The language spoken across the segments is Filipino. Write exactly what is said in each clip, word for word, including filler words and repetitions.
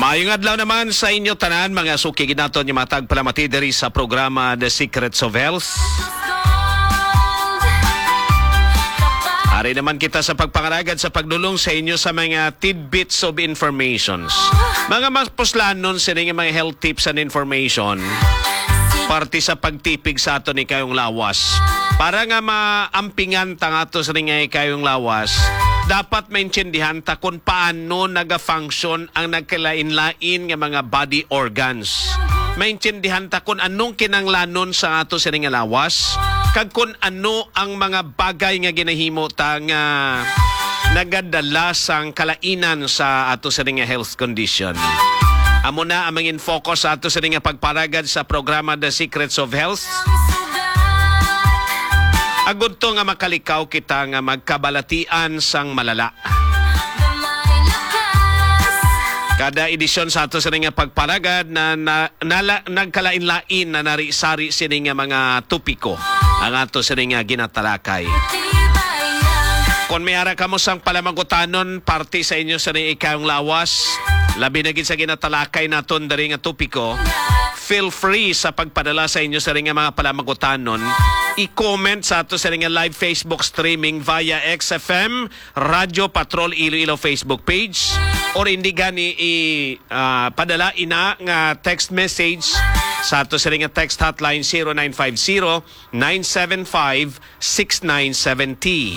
Maayong adlaw naman sa inyo tanan mga suki ginaton yung matag palamati diri sa programa The Secrets of Health. Ari naman kita sa pagpangaragad sa pagdulong sa inyo sa mga tidbits of informations. Mga mapuslanon sa mga health tips and information. Parte sa pagtipig sa ato ni kayong lawas. Para nga maampingan ta ato sa nga kayong lawas, dapat maintindihan ta kung paano naga-function ang nagkalain-lain nga mga body organs. Maintindihan ta kung anong kinanglanon sa ato sa nga lawas, kag kung ano ang mga bagay nga ginahimo ta nga nagadala sang kalainan sa ato sa nga health condition. Amo na ang mangin focus sa ato sa nga pagparagad sa programa The Secrets of Health. Agud to nga makalikaw kita nga magkabalatian sang malala. Kada edisyon sa ato sa nga pagparagad na, na, na nagkalain-lain na narisari sini nga mga topiko ang ato sa nga ginatalakay. Kung may ara kamo sang palamagutanon parte sa inyo sa ikayong lawas, labi na gid sa ginatalakay naton dari nga topiko, feel free sa pagpadala sa inyo sa nga mga palamagutanon. I-comment sa ato sa nga live Facebook streaming via X F M, Radyo Patrol Iloilo Facebook page, or hindi gani i-padala uh, ina nga text message sa ato sa nga text hotline zero nine five zero, nine seven five, six nine seven zero.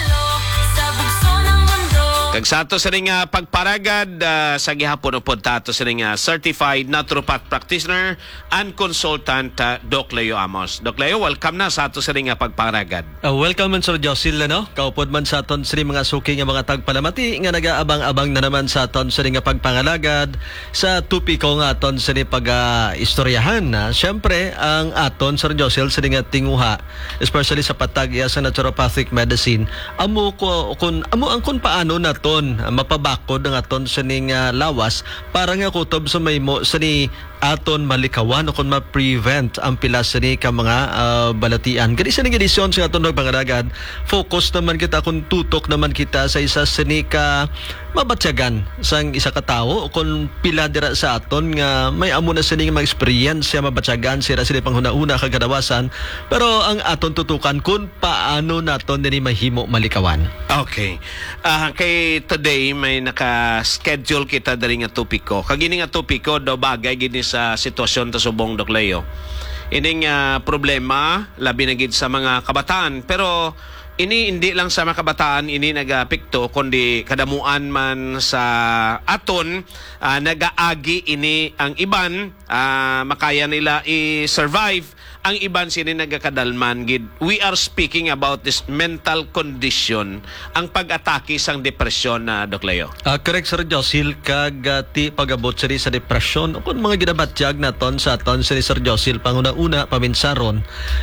Kag sa ato sa nga pagparagad uh, sa gihapon upod ta ato sa nga certified naturopath practitioner and consultant uh, Doc Leo Amos. Doc Leo, welcome na sa ato sa nga pagparagad. Uh, welcome man Sir Josil, no? Kaupod man sa aton sa mga suki nga mga tagpalamati nga nagaabang-abang na naman sa aton sa nga pagpangalagad sa tupiko nga aton sa ni pag-istoryahan. Uh, Siyempre, ang aton Sir Josil sa nga tinguha, especially sa patag sa naturopathic medicine, amo ko kun amo ang kun paano na aton mapabakod ang aton sa ning uh, lawas para nga kutob sa maymo sa ni aton malikawan o kung ma-prevent ang pila sa ni ka mga uh, balatian. Gani sa ning edisyon sa aton pagpangalagad, focus naman kita kung tutok naman kita sa isa sa ni ka mabatyagan sang isa ka tawo o kung pila dira sa aton nga may amo na sa ning mga experience siya mabatyagan sila sila panghuna-una kagadawasan, pero ang aton tutukan kung paano naton diri mahimo malikawan. Okay. Uh, kay today may naka-schedule kita dari nga topiko. Kagini nga topiko do bagay gini sa sitwasyon ta subong Doc Leo. Ining uh, problema labi na gid sa mga kabataan, pero ini hindi lang sa mga kabataan ini nagapikto kundi kadamuan man sa aton uh, nagaagi ini ang iban uh, makaya nila i-survive. Ang iban sini nagakadalman gid. We are speaking about this mental condition, ang pag-atake sang depresyon na uh, Doc Leo. Uh, correct Sir Josil, kagati pagabot siri sa depresyon o kung mga ginabatyag naton sa aton siri Sir Josil panguna-una paminsaron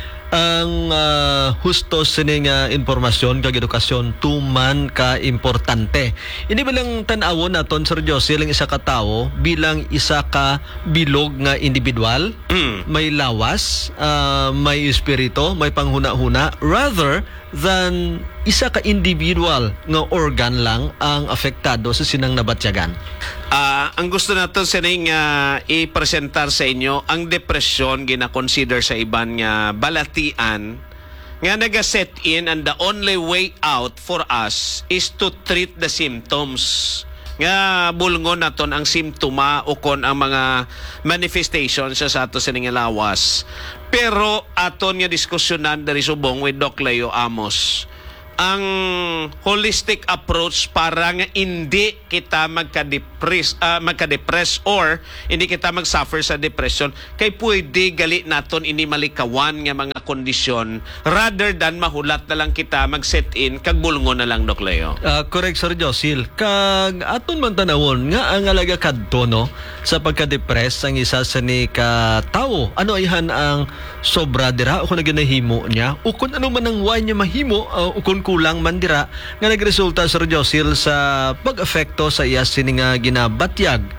ang uh, husto sining uh, informasyon kag edukasyon tuman ka importante. Ini bilang tan-awon naton Sir Josil ang isa ka tawo bilang isa ka bilog nga individual, mm. may lawas, uh, may espiritu, may panghuna-huna rather than isa ka individual nga organ lang ang apektado sa sinang nabatyagan. Uh, ang gusto natin sining uh, i-presentar sa inyo ang depression gina-consider sa iban nga balatian nga naga-set in, and the only way out for us is to treat the symptoms. Nga bulngon naton ang simptoma o kon ang mga manifestations sa ato sining lawas. Pero aton nga diskusyonan dari subong with Doc Leo Amos ang holistic approach para nga hindi kita magka-depress uh, magka-depress or hindi kita mag-suffer sa depression kay pwede gali naton ini malikawan nga mga kondisyon rather than mahulat na lang kita mag-set in kag bulngon na lang Doc Leo. Uh, correct Sir Josil, kag aton man tanawon nga ang alaga kadto no sa pagka-depress ang isa sa ni ka tawo, ano ayhan ang sobra dira o kung naginahimo niya o kung ano man ang way niya mahimo uh, o kung kulang man dira nga nagresulta Sir Josil sa pag-efekto sa iya sini nga ginabatyag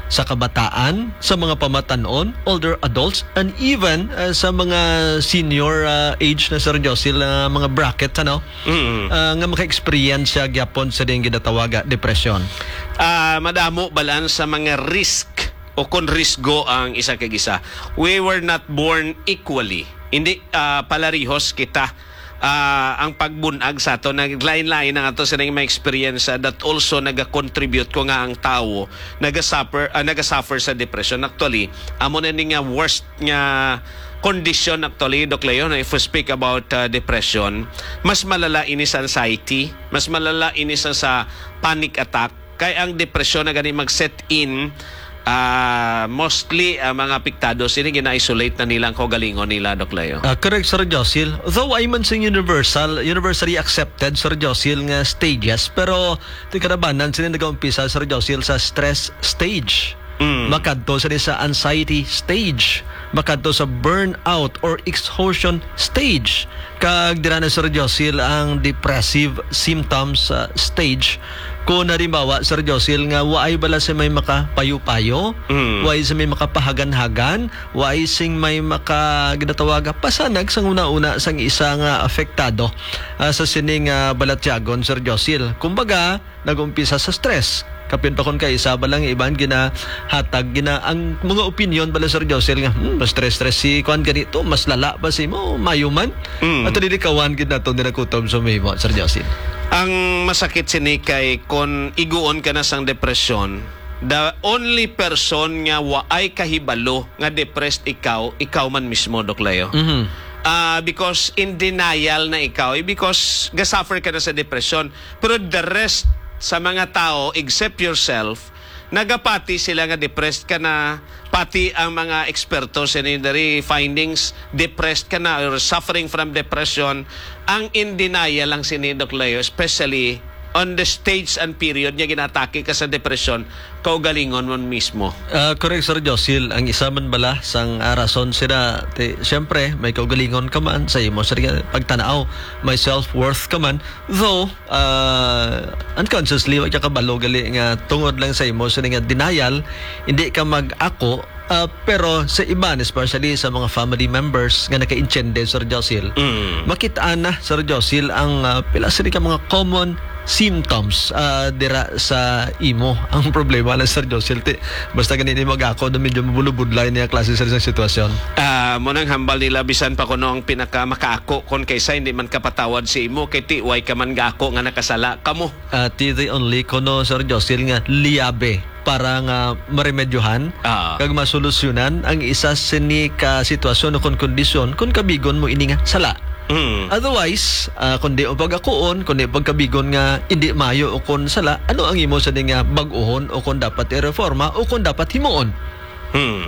sa kabataan, sa mga pamatanon, older adults, and even uh, sa mga senior uh, age na Sir Josil, uh, mga bracket, ano? Mm. Uh, nga maka-experience siya gyapon sa ding ginatawaga depression. Ah, madamo balaan sa mga risk o kung risgo ang isa kag isa. We were not born equally. Hindi ah, palarihos kita. Ah, ang pagbunag sa ato naglain-lain ang ato sa mga experience ah, that also naga-contribute ko nga ang tao naga-suffer ah, naga-suffer sa depression. Actually, amo na ni nga worst nga condition actually, Doc Leo, if we speak about uh, depression, mas malala ini sa anxiety, mas malala ini sa, sa panic attack. Kaya ang depression na gani mag-set in, uh, mostly uh, mga apektado, sini gina-isolate na nilang kaugalingon nila, Doc Leo. Uh, correct, Sir Josil. Though I man sing universal, universally accepted, Sir Josil, nga stages, pero ito karabanan, sila nag-umpisa, Sir Josil, sa stress stage. Mm. Makadto sa sa anxiety stage, makadto sa burnout or exhaustion stage, kag dira na Sir Josil ang depressive symptoms uh, stage. Kung narimbawa Sir Josil nga waay bala sa may makapayo-payo, mm. waay sa may makapahagan-hagan, waay sing may maka ginatawaga pasanag sang una-una sang isa nga apektado uh, sa sining uh, balatyagon, Sir Josil. Kumbaga nagumpisa sa stress. Kapin pa kon kay isa ba lang iban gina hatag gina ang mga opinion bala Sir Josil nga hmm, mas stress-stress si kuan ganito, mas lala ba si mo mayuman mm. at dili kawan gid nato dinakutom sa may mo, Sir Josil. Ang masakit sini kay kon iguon ka na sang depression, the only person nga waay kahibalo nga depressed ikaw, ikaw man mismo, Doc Leo. Mhm. Uh, because in denial na ikaw, eh, because gasuffer ka na sa depression, pero the rest sa mga tao except yourself, nagapati sila nga depressed ka na, pati ang mga eksperto sa the findings, depressed ka na or suffering from depression. Ang in denial lang si Doc Leo, especially on the stage and period niya ginatake ka sa depression, kaugalingon mo mismo. Uh, correct, Sir Josil. Ang isa man bala sang uh, rason sila, te, siyempre may kaugalingon ka man sa imo sa pagtanaw, may self-worth ka man, though uh, unconsciously wag ka kabalo gali nga tungod lang sa imo sa nga denial, hindi ka mag-ako. Uh, pero sa iba, especially sa mga family members nga naka-intende, Sir Josil, mm. makitaan na, Sir Josil, ang uh, pila sila ka mga common symptoms uh, dira sa imo. Ang problema na, Sir Josil, ti, basta ganito mag-ako na medyo mabulubudlay niya klase sa isang sitwasyon. Uh, munang hambal nila, bisan pa kuno ang pinaka makaako kon kaysa hindi man kapatawad si imo, kay ti, way ka man gako nga nakasala kamo. Uh, ti the only kuno, Sir Josil, nga liabe para nga maremedyohan ah. kag masolusyonan ang isa sini ka sitwasyon o kon kondisyon kung kabigon mo ini nga sala. Mm. Otherwise, uh, kung di o pag-akuon, kung di pagkabigon nga hindi mayo o kon sala, ano ang imo sa nga bag-uhon o kung dapat i-reforma o kung dapat himuon? Hmm.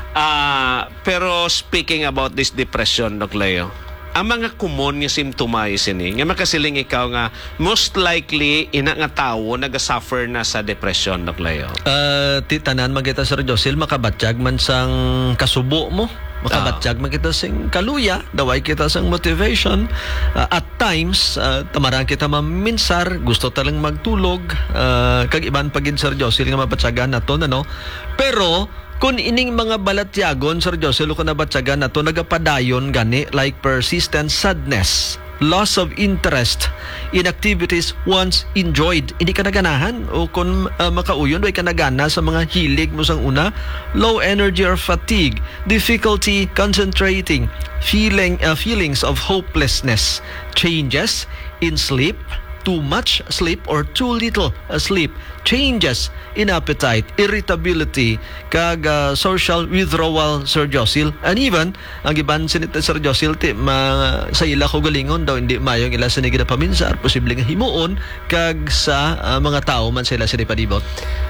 Uh, pero speaking about this depression, Doc Leo, ang mga common nga simptomayo sini nga makasiling ikaw nga most likely ina nga tawo naga-suffer na sa depression, Doc Leo. Uh, titanan magita Sir Josil, makabatsyag man sang kasubo mo, makabatsyag man kita sing kaluya, daway kita sang motivation. Uh, at times uh, tamarang kita maminsar, gusto talang magtulog, uh, kag iban pagin Sir Josil nga mabatsyagan nato, ano. Pero kung ining mga balatyagon, Sir Josil, kung nabatsagan na to, nagapadayon gani like persistent sadness, loss of interest in activities once enjoyed. Hindi ka naganahan o kung uh, makauyon, ay ka nagana sa mga hilig mo sang una, low energy or fatigue, difficulty concentrating, feeling uh, feelings of hopelessness, changes in sleep, too much sleep or too little sleep, changes in appetite, irritability, kag uh, social withdrawal, Sir Josil. And even, ang iban sinita, Sir Josil, ti, ma, sa ila ko galingon daw, hindi mayong ila sa nigida paminsar, posibleng himuon, kag sa uh, mga tao man sila sinipadibot.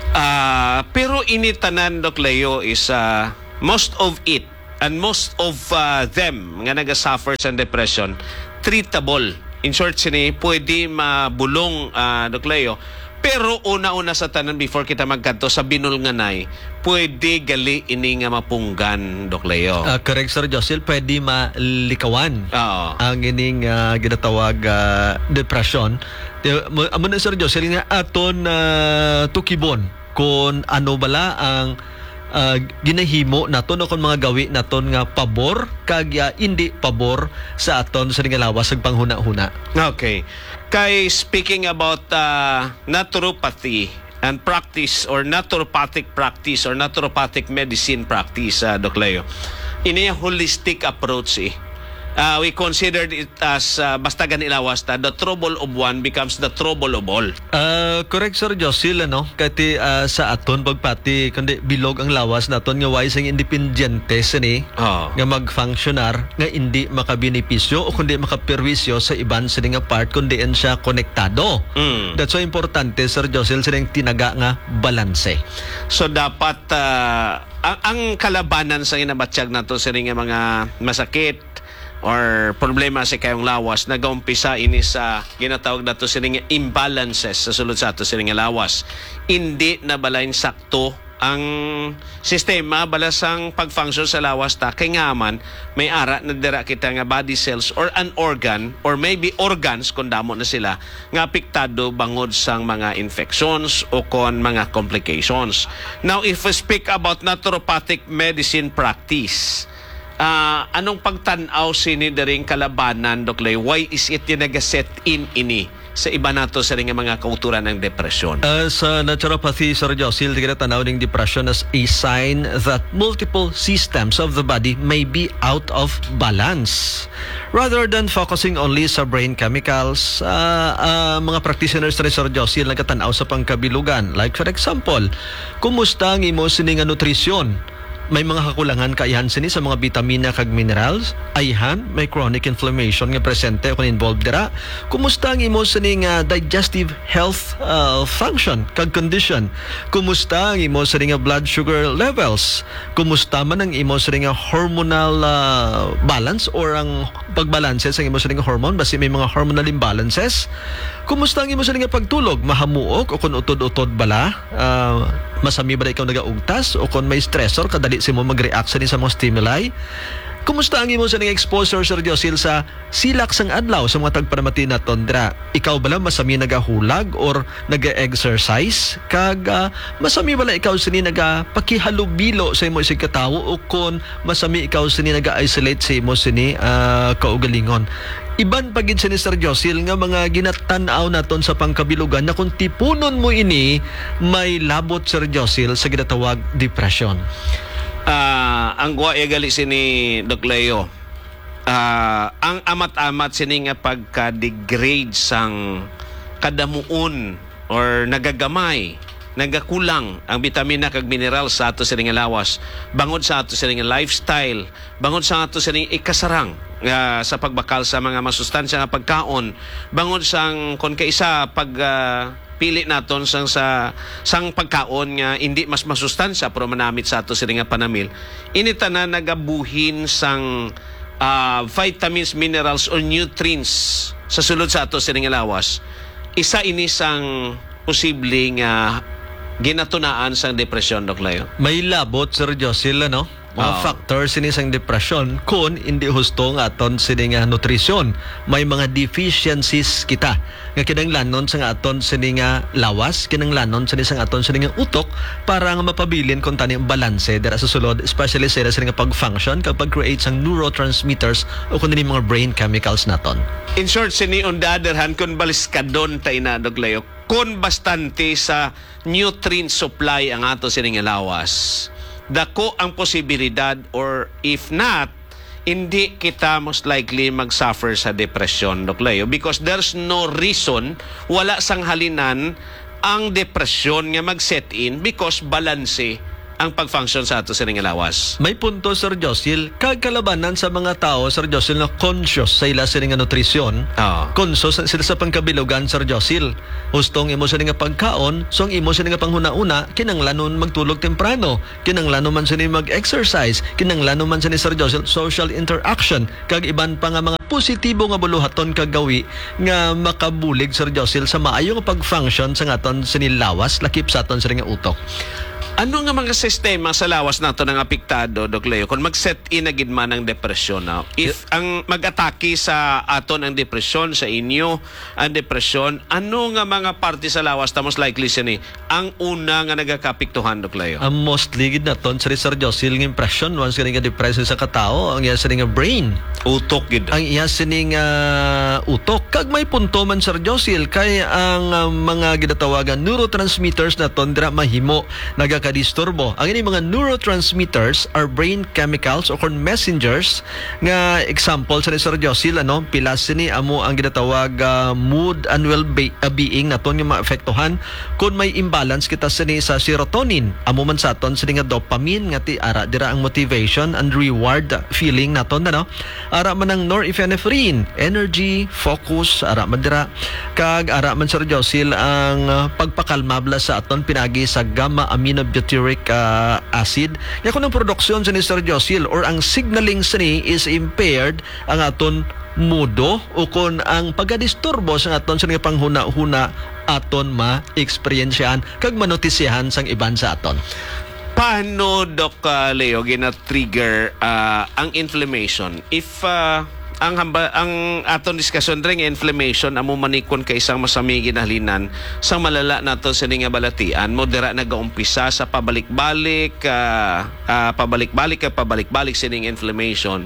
Uh, pero initanan, Doc Leo, is uh, most of it, and most of uh, them nga naga-suffer sa depression, treatable. In short, sini, pwede mabulong, uh, Doc Leo. Pero una-una sa tanan, before kita magkanto sa binulnganay, pwede gali ini nga mapunggan, Doc Leo. Uh, correct, Sir Josil, pwede malikawan Oo. ang ining uh, ginatawag uh, depression. Amo na, Sir Josil, nga aton uh, tukibon kung ano bala ang uh, ginahimo naton o kung mga gawi naton nga pabor kag uh, hindi pabor sa aton sa nga lawas ug panghuna-huna. Okay. Kay speaking about uh, naturopathy and practice or naturopathic practice or naturopathic medicine practice, uh, Doc Leo, ini a holistic approach eh. Uh, we considered it as uh, basta ganilawas ta, the trouble of one becomes the trouble of all. Uh, correct, Sir Josil, ano? Kati uh, sa aton pagpati kundi bilog ang lawas naton nga wise ang independyente sini Oh. nga mag-functionar nga hindi makabenepisyo o kundi makaperwisyo sa iban sini nga part kundi en siya konektado. Mm. That's so importante, Sir Josil, sining tinaga nga balanse. So dapat uh, ang, ang kalabanan sa inabatsyag nato sa nga mga masakit or problema sa kayong lawas nagaumpisa ini sa ginatawag nato sining imbalances sa sulod sa ato sining lawas. Hindi na balain sakto ang sistema balasang pag-function sa lawas ta kay nga man may ara na dira kita nga body cells or an organ or maybe organs kung damo na sila nga apektado bangod sang mga infections o kon mga complications. Now if we speak about naturopathic medicine practice, Uh, anong pagtanaw sini daring kalabanan, Doc Leo? Why is it yung nag-set in ini sa iba nato sa ring mga kauturan ng depresyon? Uh, sa naturopathy, Sir Josil, tignan tanaw ng depression as a sign that multiple systems of the body may be out of balance. Rather than focusing only sa brain chemicals, uh, uh, mga practitioners rin, Sir Josil, nagkatanaw sa pangkabilugan. Like for example, kumusta ang imo sining nga nutrisyon? May mga kakulangan kaihan sini sa mga vitamina kag minerals, ayhan may chronic inflammation nga presente kung involved dira. Kumusta ang imo sini nga digestive health uh, function kag condition? Kumusta ang imo sini nga blood sugar levels? Kumusta man ang imo sini nga hormonal uh, balance or ang pagbalanse sa imo sini nga hormone basi may mga hormonal imbalances? Kumusta ang imo sini nga pagtulog? Mahamuok o kun utod-utod bala? Uh, masami ba ikaw nagaugtas o kung may stressor kadali si mo mag-react sa mga stimuli? Kumusta ang imo sa ning exposure, Sir Josil, sa silak sang adlaw sa mga tagpanamati na tondra? Ikaw bala masami nagahulag or naga-exercise? Kag uh, masami bala ikaw sini nagapakihalubilo sa imo isig katawo o kung masami ikaw sini naga-isolate sa imo sini uh, kaugalingon? Iban pagid sa ni Sir Josil nga mga ginatanaw naton sa pangkabilugan na kung tipunon mo ini may labot, Sir Josil, sa ginatawag depression. Uh, ang gwa gali sini Doc Leo, uh, ang amat-amat sini nga pagka-degrade sang kadamuon or nagagamay, nagakulang ang vitamina kag mineral sa ato sining lawas, bangod sa ato sining lifestyle, bangod sa ato sining ikasarang uh, sa pagbakal sa mga masustansya nga pagkaon, bangod sang kon kaisa pag uh, pili naton sang sa sang pagkaon nga hindi mas masustansya pero manamit sa ato sining nga panamil, ini tanan nagabuhin sang uh, vitamins, minerals or nutrients sa sulod sa ato sining lawas. Isa ini sang posibleng uh, ginatunaan sang depresyon, Doc Leo. May labot, Sir Josil, ano? Mga Oo. factors sini sang depression kung hindi husto nga aton sini nga nutrisyon. May mga deficiencies kita nga kinanglanon sa nga aton sini nga lawas, kinanglanon sini sang aton sini nga utok para nga mapabilin kung tani ang balanse dira sa sulod, especially sa sini nga pag-function kapag create sang neurotransmitters o kung mga brain chemicals naton. In short, sini on the other hand, kung baliskadon tayo na, Doc Leo, kung bastante sa nutrient supply ang ato sining lawas, dako ang posibilidad or if not, hindi kita most likely mag-suffer sa depression, Doc Leo, because there's no reason, wala sang halinan ang depression nga mag-set in because balanse ang pag-function sa ato sining lawas. May punto, Sir Josil, kag kalabanan sa mga tao, Sir Josil, na conscious sa ila sila nga nutrisyon. Oo. Conscious sila sa pangkabilugan, Sir Josil. Hustong imo sila nga pagkaon, so ang imo sila nga panghuna-una, kinanglanon magtulog temprano, kinanglanon man sila mag-exercise, kinanglanon man sila, Sir Josil, social interaction, kag iban pa nga mga positibo nga buluhaton kagawi nga makabulig, Sir Josil, sa maayo nga pag-function sa ngaton sinilawas, lakip sa aton sila nga utok. Ano nga mga sistema sa lawas nato ng apektado, Doc Leo, kung mag-set in na gid man ang depresyon now? If ang mag-atake sa aton ang depresyon, sa inyo ang depresyon, ano nga mga parte sa lawas ta most likely sini ang una nga nagakapiktuhan, Doc Leo? Ang most ligid na ton sa Sir Josil ng impression once ka nga depression sa katao, ang iya sining nga brain. Utok gid. Ang iya sining uh, utok. Kag may punto man Sir Josil kay ang uh, mga ginatawagan neurotransmitters na ton dira mahimo nagakadisturbo. Ang ini mga neurotransmitters are brain chemicals or messengers nga example sa ni Sir Josil ano pilas ni amo ang ginatawag uh, mood and well-being naton nga maapektuhan kung may imbalance kita sini sa serotonin amo man sa aton sini nga dopamine nga ti ara dira ang motivation and reward feeling naton ano ara man ang norepinephrine energy focus ara man dira kag ara man Sir Josil ang uh, pagpakalmabla sa aton pinagi sa gamma aminobutyric uh, acid ya kung ang produksyon sa ni Sir Josil or ang signaling sa ni is impaired ang aton mudo o kung ang pagkadisturbo sa aton sa nga panghuna-huna aton ma-experiensyahan kag manotisyahan sang iban sa aton. Paano, Doc uh, Leo, gina-trigger uh, ang inflammation? If uh, ang hamba, ang aton diskusyon ring inflammation amo manikon kay isang masami ginahalinan sang malala nato sa nga balatian mo dira nagaumpisa sa pabalik-balik uh, uh, pabalik-balik ka pabalik-balik sining inflammation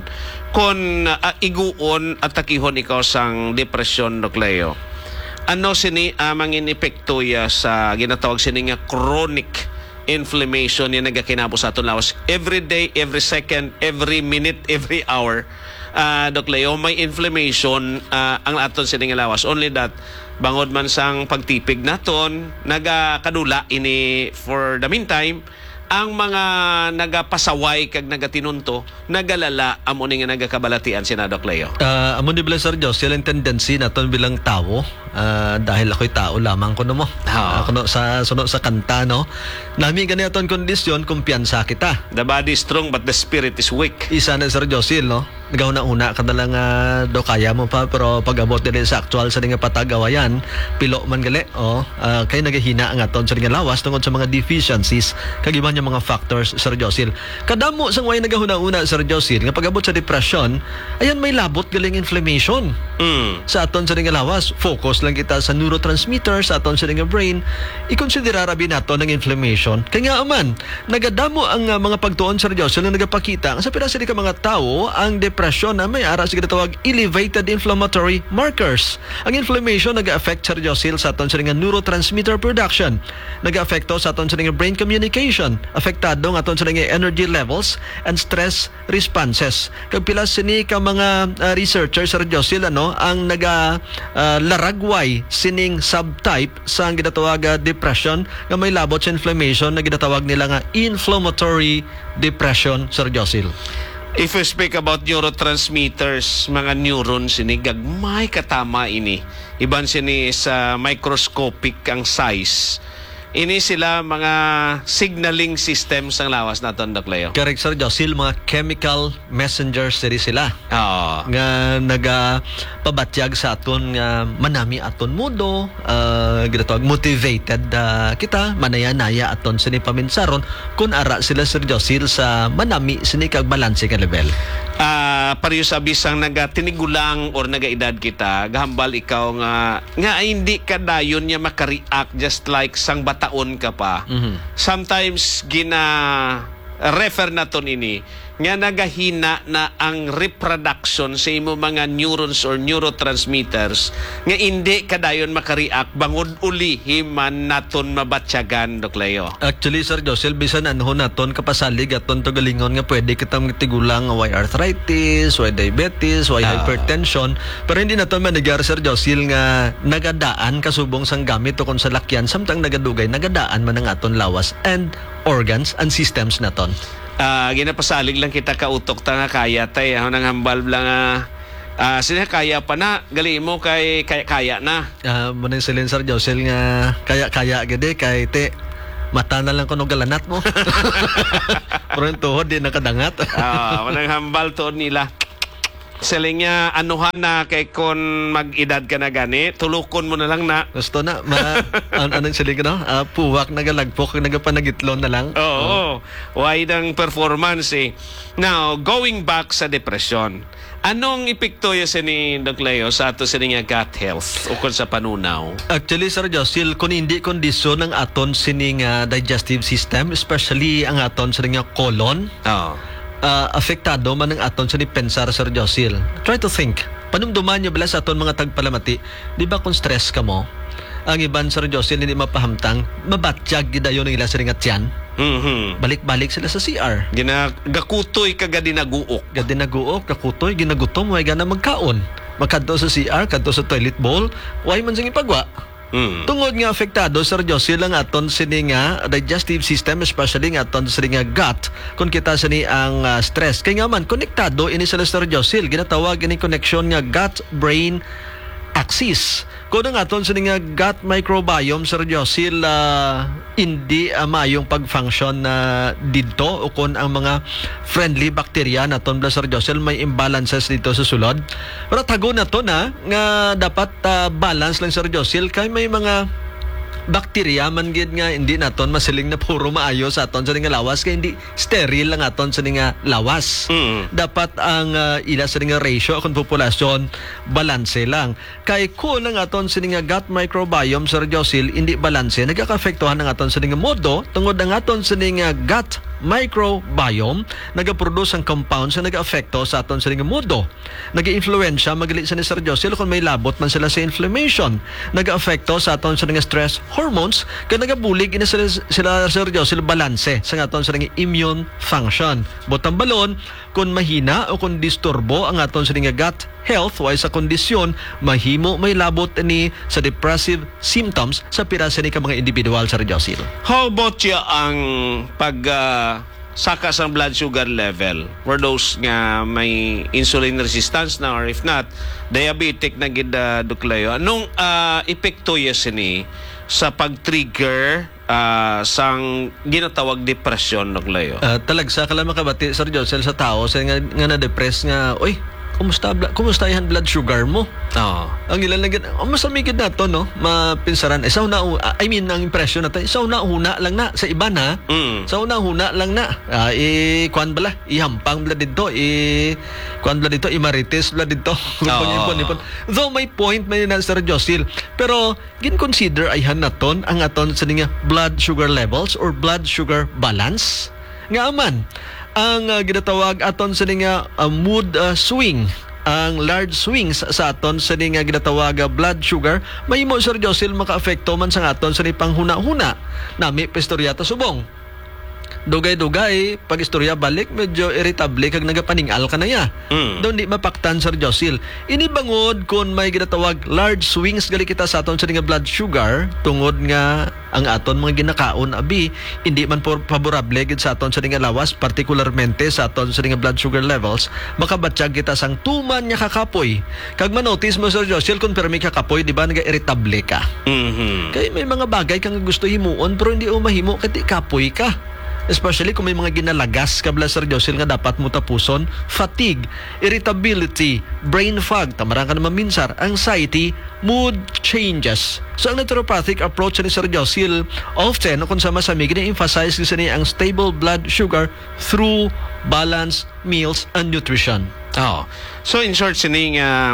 kon uh, iguon at takihon ikaw sang depression, Doc Leo. Ano sini amang uh, inepekto ya sa ginatawag sini nga chronic inflammation yung nagakinabo sa aton lawas every day, every second, every minute, every hour. Uh, Doc Leo, may inflammation uh, ang aton sining lawas. Only that, bangod man sang pagtipig naton, nagakadula ini for the meantime, ang mga nagapasaway kag nagatinunto, nagalala amo ni nga nagakabalatian sina, Doc Leo. Uh, amo ni Sir Josil ang tendency naton bilang tao uh, dahil ako'y tao lamang kuno mo. Oh. Uh, kuno sa suno sa kanta no. Nami gani aton kondisyon kumpiyansa kita. The body is strong but the spirit is weak. Isa na Sir Josil no. Nagauna-una kadalang uh, do kaya mo pa pero pag-abot din sa actual sa nga patagawayan pilo man gali oh uh, kay nagahina ang aton sa nga lawas tungod sa mga deficiencies kag iban yung mga factors Sir Josil. Kadamo sang way nagahuna-una Sir Josil nga pag-abot sa depression ayan may labot galing inflammation. Mm. Sa aton sa nga lawas focus lang kita sa neurotransmitters sa aton sa nga brain i-consider rabi nato ng inflammation kay nga man nagadamo ang uh, mga pagtuon Sir Josil nga nagapakita sa pila sila ka mga tao ang depression na may ara sa ginatawag elevated inflammatory markers. Ang inflammation nag-affect Sir Josil sa aton sa nga neurotransmitter production. Nag-affecto sa aton sa nga brain communication. Apektado ng aton sa nga energy levels and stress responses. Kag pila sini ka mga uh, researchers Sir Josil ano ang naga uh, laragway sining subtype sa ang ginatawag uh, depression nga may labot sa inflammation na ginatawag nila nga inflammatory depression Sir Josil. If we speak about neurotransmitters, mga neurons ini gagmay katama ini. Iban sini sa microscopic ang size. Ini sila mga signaling systems ang lawas naton, Doc Leo. Correct Sir Josil, mga chemical messengers diri sila. Oo. Nga naga pabatyag sa aton nga manami aton mudo, uh, ginatawag motivated uh, kita manaya-naya aton sini paminsaron kun ara sila Sir Josil sa manami sini kag balanse ka level. Ah, uh, pareho sa bisang nagatinigulang or nagaedad kita, gahambal ikaw nga nga hindi ka dayon niya makareact just like sang bataon ka pa. Mm-hmm. Sometimes gina refer naton ini nga nagahina na ang reproduction sa imo mga neurons or neurotransmitters nga hindi kadayon makareact bangod uli himan naton mabatyagan, Doc Leo. Actually Sir Josil bisan anhon naton kapasalig aton to galingon nga pwede kita tigulang nga way arthritis, way diabetes, way uh, hypertension pero hindi naton manigar Sir Josil nga nagadaan kasubong sang gamit o kon sa lakyan samtang nagadugay nagadaan man ang aton lawas and organs and systems naton. Uh, ginapasalig lang kita kautok ta nga kaya tay ako nang hambal lang uh, uh, sila kaya pa na gali mo kay kaya, kaya na uh, maning silin Sir Josil nga kaya kaya gede kay te mata na lang kuno galanat mo pero yung tuhod di nakadangat uh, manang hambal to nila Saling nga anuhan na kay kon mag-edad ka na gani, tulukon mo na lang na. Gusto na, ma, an anong sili ka, no? Uh, puwak, nagalagpok, nagapanagitlon na lang. Oo, oh. Why ng performance eh. Now, going back sa depression, anong epekto yun sa ni Doc Leo sa ato sa nga gut health o kung sa panunaw? Actually, Sir Josil, kung hindi kondisyon ng aton sining uh, digestive system, especially ang aton sining colon, Oo. uh, apektado man ang aton sining pensar, Sir Josil. Try to think. Panumduman nyo bala sa aton mga tagpalamati, di ba kung stress ka mo, ang iban, Sir Josil, hindi mapahamtang, mabatsyag gidayon ng ila sining at yan. Mm-hmm. Balik-balik sila sa C R. Gina, gakutoy ka gadi naguok. Gadi naguok, kakutoy, ginagutom, way gana magkaon. Magkadto sa C R, kadto sa toilet bowl, way man sing ipagwa. Mm. Tungod nga apektado, Sir Josil, ang aton sini nga digestive system, especially nga aton sini nga gut, kung kita sini ang uh, stress. Kaya nga man, konektado ini sila, Sir Josil, ginatawag ini connection nga gut-brain axis. Kung ang aton sa nga gut microbiome, Sir Josil, uh, hindi uh, maayong pag-function na uh, dito o kung ang mga friendly bacteria naton bla, Sir Josil, may imbalances dito sa sulod. Pero tago na to na nga dapat uh, balance lang, Sir Josil, kay may mga bakterya man gid nga hindi naton masiling na puro maayo sa aton sa nga lawas kay hindi sterile lang aton sa nga lawas. Mm. Dapat ang uh, ila sa nga ratio akong populasyon balanse lang. Kay ko lang aton sa nga gut microbiome, Sir Josil, hindi balanse, nagaka-apektuhan ng aton sa nga modo tungod ang aton sa nga gut microbiome nagaproduce ang compounds na nag-afekto sa aton sa nga modo. Nag-influensya magali sa ni Sir Josil kung may labot man sila sa inflammation. Nag-afekto sa aton sa nga stress hormones kaya nagabulig ina sila, sila Sir Josil balanse sa aton sa nga immune function. Botang balon kung mahina o kung disturbo ang aton sa nga gut health way sa kondisyon mahimo may labot ni sa depressive symptoms sa pirasa ni ka mga individual, Sir Josil. How about ya ang pag uh, saka sa blood sugar level for those nga may insulin resistance na or if not diabetic na gid uh, Doc Leo, anong uh, epekto ya sini sa pag-trigger uh, sang ginatawag depression, Doc Leo? Uh, talagsa ka lang makabati, Sir Josil, sa tao sa nga, nga na-depress nga, oy, kumusta, kumusta yan blood sugar mo? Oo. Ang ilan lang, oh, masamigid na to, no? Mapinsaran. Eh, sa una, I mean, ang impression natin, sa una, huna lang na. Sa iba na, Mm. sa una, huna lang na. Ah, eh, kuan bala, ihampang bala dito, eh, kuan bala dito, imarites bala dito. Ipon-ipon. Though may point, may na, Sir Josil. Pero, gin-consider ay hanaton ang aton sa nga blood sugar levels or blood sugar balance. Nga aman, ang uh, ginatawag aton sa nga uh, mood uh, swing, ang large swings sa aton sa nga ginatawag uh, blood sugar, may mo, Sir Josil, maka-apekto man sa aton sa ni panghuna-huna nami pestoryata subong. Dugay-dugay, pag istorya balik, medyo irritable kag nagapaningal ka na ya. Mm. Doon di mapaktan, Sir Josil. Inibangod kung may ginatawag large swings gali kita sa aton sa nga blood sugar, tungod nga ang aton mga ginakaon abi, hindi man por favorable gid sa aton sa nga lawas, particularmente sa aton sa nga blood sugar levels, makabatsyag kita sang tuman nya kakapoy. Kag manotice mo, Sir Josil, kung permi kakapoy, di ba naga-irritable ka? Mm-hmm. Kaya may mga bagay kang gusto himuon pero hindi mo mahimo kaya kapoy ka. Especially kung may mga ginalagas kabla, Sir Josil, nga dapat mo tapuson: fatigue, irritability, brain fog, tamarang ka naman minsar, anxiety, mood changes. So ang naturopathic approach ni Sir Josil often kung sama sa mig emphasize kasi niya ang stable blood sugar through balanced meals and nutrition. Oh. So in short, sining uh,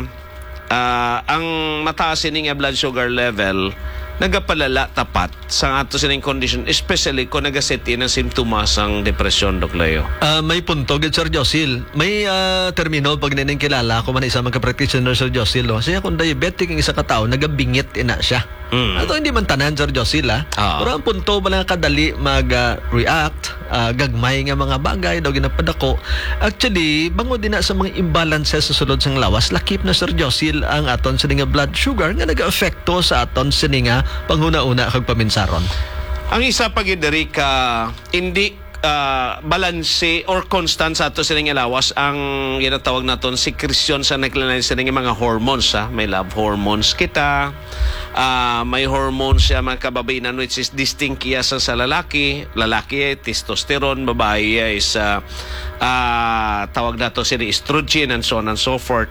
uh, ang mataas sining blood sugar level nagapalala tapat sa ato sining condition, especially kung nagaset in ang simptomas ang depression, Doc Leo. Uh, may punto gid, Sir Josil. May uh, termino pag nining kilala ko man isa man ka practitioner, Sir Josil. Oh. Siya kung diabetic ang isa ka tawo, nagabingit ina siya. Mm. Ato hindi man tanan, Sir Josil, ah. Ah. Pero ang punto ba lang kadali mag-react, uh, gagmay nga mga bagay daw ginapadako. Actually, bango din na sa mga imbalances sa sulod sang lawas, lakip na, Sir Josil, ang aton sa nga blood sugar nga nag-aapekto sa aton sa nga panghuna-una kag paminsaron. Ang isa pa gid diri ka hindi uh, balanse or constant sa ato sining lawas ang ginatawag naton secretion sa naglain sining mga hormones ha. May love hormones kita, uh, may hormones siya mga kababainan which is distinct kiya sa, sa lalaki. Lalaki testosterone, babae is uh, uh, tawag nato sini estrogen and so on and so forth.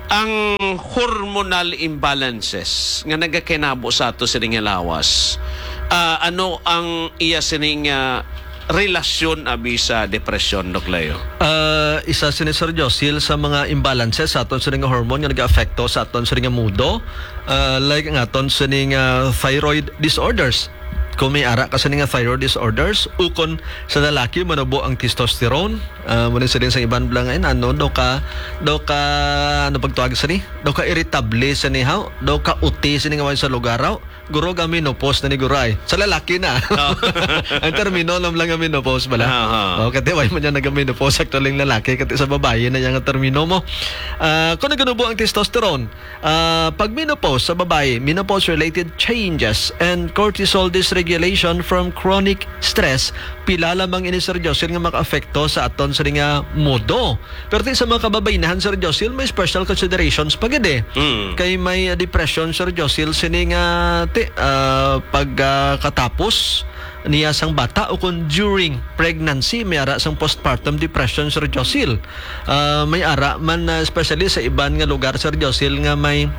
Ang hormonal imbalances nga nagakinabo sa ato sining lawas, uh, ano ang iya sining uh, relasyon abi sa depression, Doc Leo? Uh, isa sini Sir Josil sa mga imbalances sa aton sining nga hormone nga nag-affecto sa aton sining nga mudo, uh, like ang aton sining uh, thyroid disorders. Kung may ara kasi nga thyroid disorders, ukon sa lalaki manubo ang testosterone, uh, muna sa din sa iban blangain, ano, do ka, do ka, ano pagtuwag sa ni? Do ka irritable sa nihaw, do ka uti sa ni nga sa lugaraw, guro ga menopause na ni guray. Sa lalaki na. Oh. Ang termino lang lang ang menopause bala. Uh-huh. Oh, kati way man yan nag-menopause actually lalaki, kati sa babae na yan ang termino mo. Uh, kung naganubo ang testosterone, uh, pag menopause sa babae, menopause-related changes and cortisol dysregulation from chronic stress, pila lamang ini Sir Josil nga maka-afekto sa aton sa nga modo. Pero sa mga kababainahan Sir Josil, may special considerations pagid eh. Mm. Kay may uh, depression Sir Josil sini nga te, uh, pag uh, katapos niya sang bata o kung during pregnancy may ara sang postpartum depression Sir Josil. Uh, may ara man uh, especially sa iban nga lugar Sir Josil nga may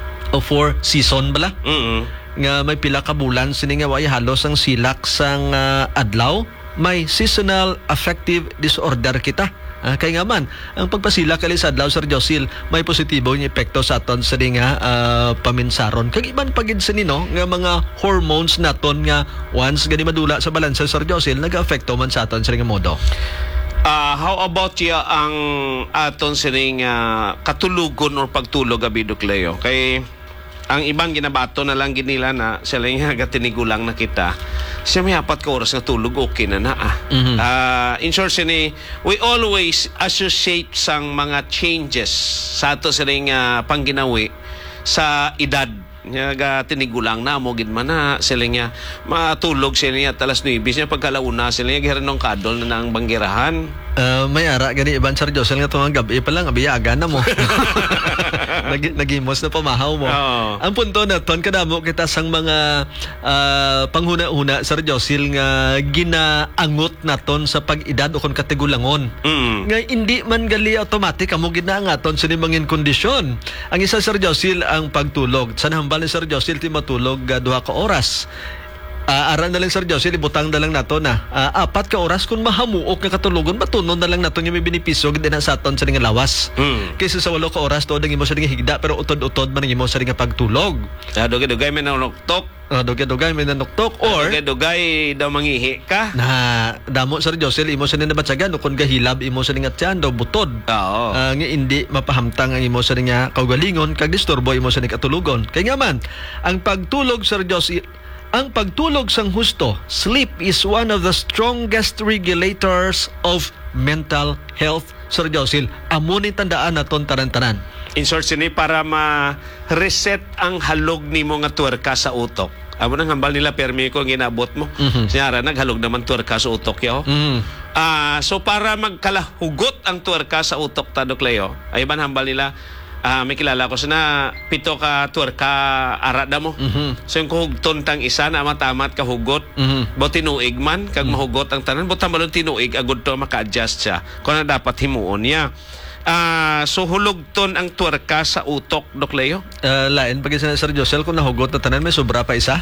o four season bala. Mm-hmm. Nga may pila ka bulan sini nga way halos ang silak sang uh, adlaw, may seasonal affective disorder kita. Uh, kaya nga man, ang pagpasila kali sa adlaw Sir Josil, may positibo yung epekto sa aton sa nga uh, paminsaron. Kag iban pagid sa nino nga mga hormones naton nga once gani madula sa balansa Sir Josil, nag-affecto man sa aton sa nga modo. Uh, how about ya ang aton sining uh, katulugon or pagtulog abi Doc Leo? Kay ang ibang ginabato na lang ginila na sila yung gatinigulang na kita, siya may apat ka oras na tulog, okay na na ah. Mm-hmm. Uh, in short, sini, we always associate sang mga changes sa ato sining uh, pangginawi sa edad. Nga tinigulang na mo gid man na sila nga matulog sila nga talas nuibis niya pagkalauna sila nga giharanong kadol na nang banggirahan. Uh, may ara gani iban Sir Josel nga tuwang gabi pa lang abiyaga na mo. Nag nagimos na pamahaw mo. Oh. Ang punto naton kadamo kita sang mga uh, panghuna-una Sir Josel nga ginaangot naton sa pag-edad o kon katigulangon. Mm. Nga hindi man gali automatic amo ginaangaton sa nimangin kondisyon. Ang isa Sir Josel ang pagtulog. Sa hambal ni Sir Josel ti matulog uh, duha ka oras. Uh, aran na lang Sir Josel, ibutang na lang nato na uh, apat ka oras kung mahamuok nga katulugon, matunon na lang nato yung may binipiso din na sa aton sa nga lawas. Mm. Kaysa sa walo ka oras to ang imo sa nga higda pero utod-utod man ang imo sa nga pagtulog. Sa dugay-dugay may nanuktok. Uh, dugay-dugay may nanuktok or dugay-dugay daw mangihi ka. Na damo Sir Josel, imo sa nga nabatsagan o kung gahilab imo sa nga tiyan daw butod. Oo. Uh, nga hindi mapahamtang ang imo sa nga kaugalingon kag disturbo imo sa nga katulugon. Kaya nga man, ang pagtulog Sir Josel, ang pagtulog sang husto, sleep is one of the strongest regulators of mental health. Sir Josil, amo ni tandaan naton tanan-tanan. In short, sini para ma-reset ang halog nimo nga tuwerka sa utok. Amo nang hambal nila permi ko ginabot mo. Mm-hmm. Sinyara naghalog naman tuwerka sa utok yaw. Mm-hmm. Uh, so para magkalahugot ang tuwerka sa utok ta Doc Leo, ay ban hambal nila. Ah, uh, may kilala ko sana pito ka tuwerka arada mo. Mm-hmm. So yung kuhugton tang isa na matamat kahugot. Mm-hmm. Bo tinuig man kag mm-hmm. mahugot ang tanan, bo tamalon tinuig agud to maka-adjust siya. Kung na dapat himuon niya. Ah, uh, so hulugton ang tuwerka sa utok Doc Leo. Uh, lain pag isa Sir Josel kung nahugot na tanan may sobra pa isa.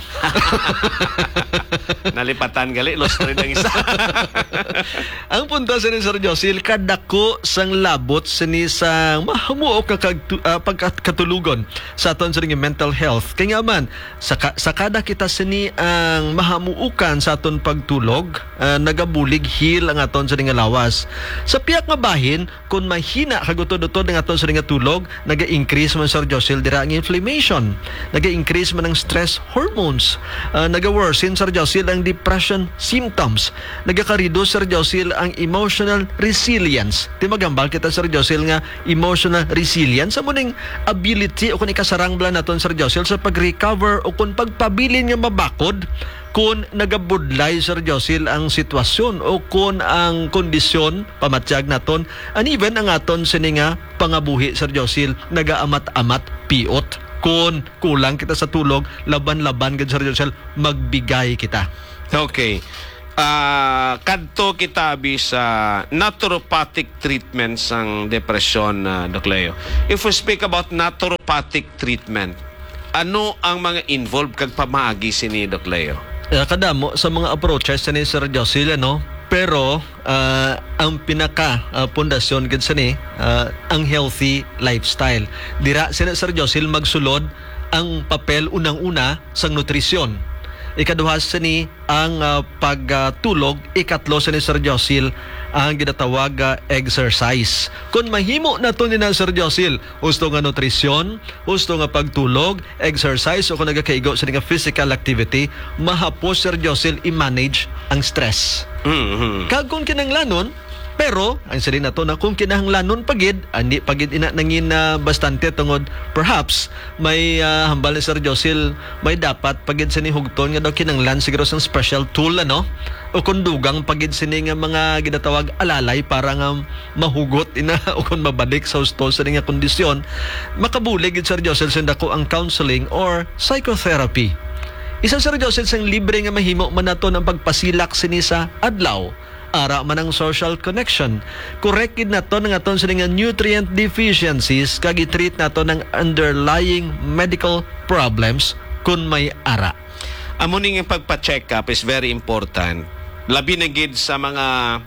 Nalipatan gali lost rin ang isa. Ang punto sa ni Sir Josel, kadako sang labot sini sang mahamuok ka uh, pagkatulugon sa aton sa mental health. Kaya nga man sa, sa kada kita sini ang mahamuukan sa aton pagtulog, uh, nagabulig hil ang aton sa nga lawas. Sa piyak nga bahin kung mahina kagutod-utod ng aton sa nga tulog, naga-increase man Sir Josel dira ang inflammation, naga-increase man ang stress hormones, uh, naga-worsen Sir Josel Josil ang depression symptoms. Nagakarido Sir Josil ang emotional resilience. Di magambal kita Sir Josil nga emotional resilience sa muning ability o kung ikasarang bala naton Sir Josil sa pag-recover o kung pagpabilin nga mabakod kung nagabudlay Sir Josil ang sitwasyon o kung ang kondisyon pamatyag naton and even ang aton sini nga pangabuhi Sir Josil nagaamat-amat piot kung kulang kita sa tulog laban-laban gid Sir Josil magbigay kita. Okay. Uh, kadto kita abi sa naturopathic treatments ang depression, uh, Doc Leo. If we speak about naturopathic treatment, ano ang mga involved kag pamaagi sini Doc Leo? Uh, kadamo sa mga approaches ni Sir Josil ano, pero uh, ang pinaka uh, pundasyon gid sini uh, ang healthy lifestyle. Dira sina Sir Josil magsulod ang papel unang-una sa nutrisyon. Ikaduha sini ang uh, pagtulog, ikatlo sini Sir Josil ang ginatawag uh, exercise. Kung mahimo nato ni na Sir Josil, gusto nga nutrisyon, gusto nga pagtulog, exercise o kung nagakaigo sa nga physical activity, mahapos Sir Josil i-manage ang stress. Mm-hmm. Kag kung kinanglanon, pero ang sali na to na kung kinahanglanon pagid, andi pagid ina nangin na bastante tungod perhaps may uh, hambal ni Sir Josil may dapat pagid sini hugton nga daw kinanglan siguro sang special tool ano o kung dugang pagid sini nga mga ginatawag alalay para nga mahugot ina o kung mabalik sa husto sa nga kondisyon makabulig gid Sir Josil sa dako ang counseling or psychotherapy. Isa Sir Josil sang libre nga mahimo man nato ng pagpasilak sini sa adlaw ara man ang social connection. Correct na to ng aton sa nga nutrient deficiencies kag i-treat nato ng underlying medical problems kung may ara. Amo ning pagpa-check up is very important. Labi na gid sa mga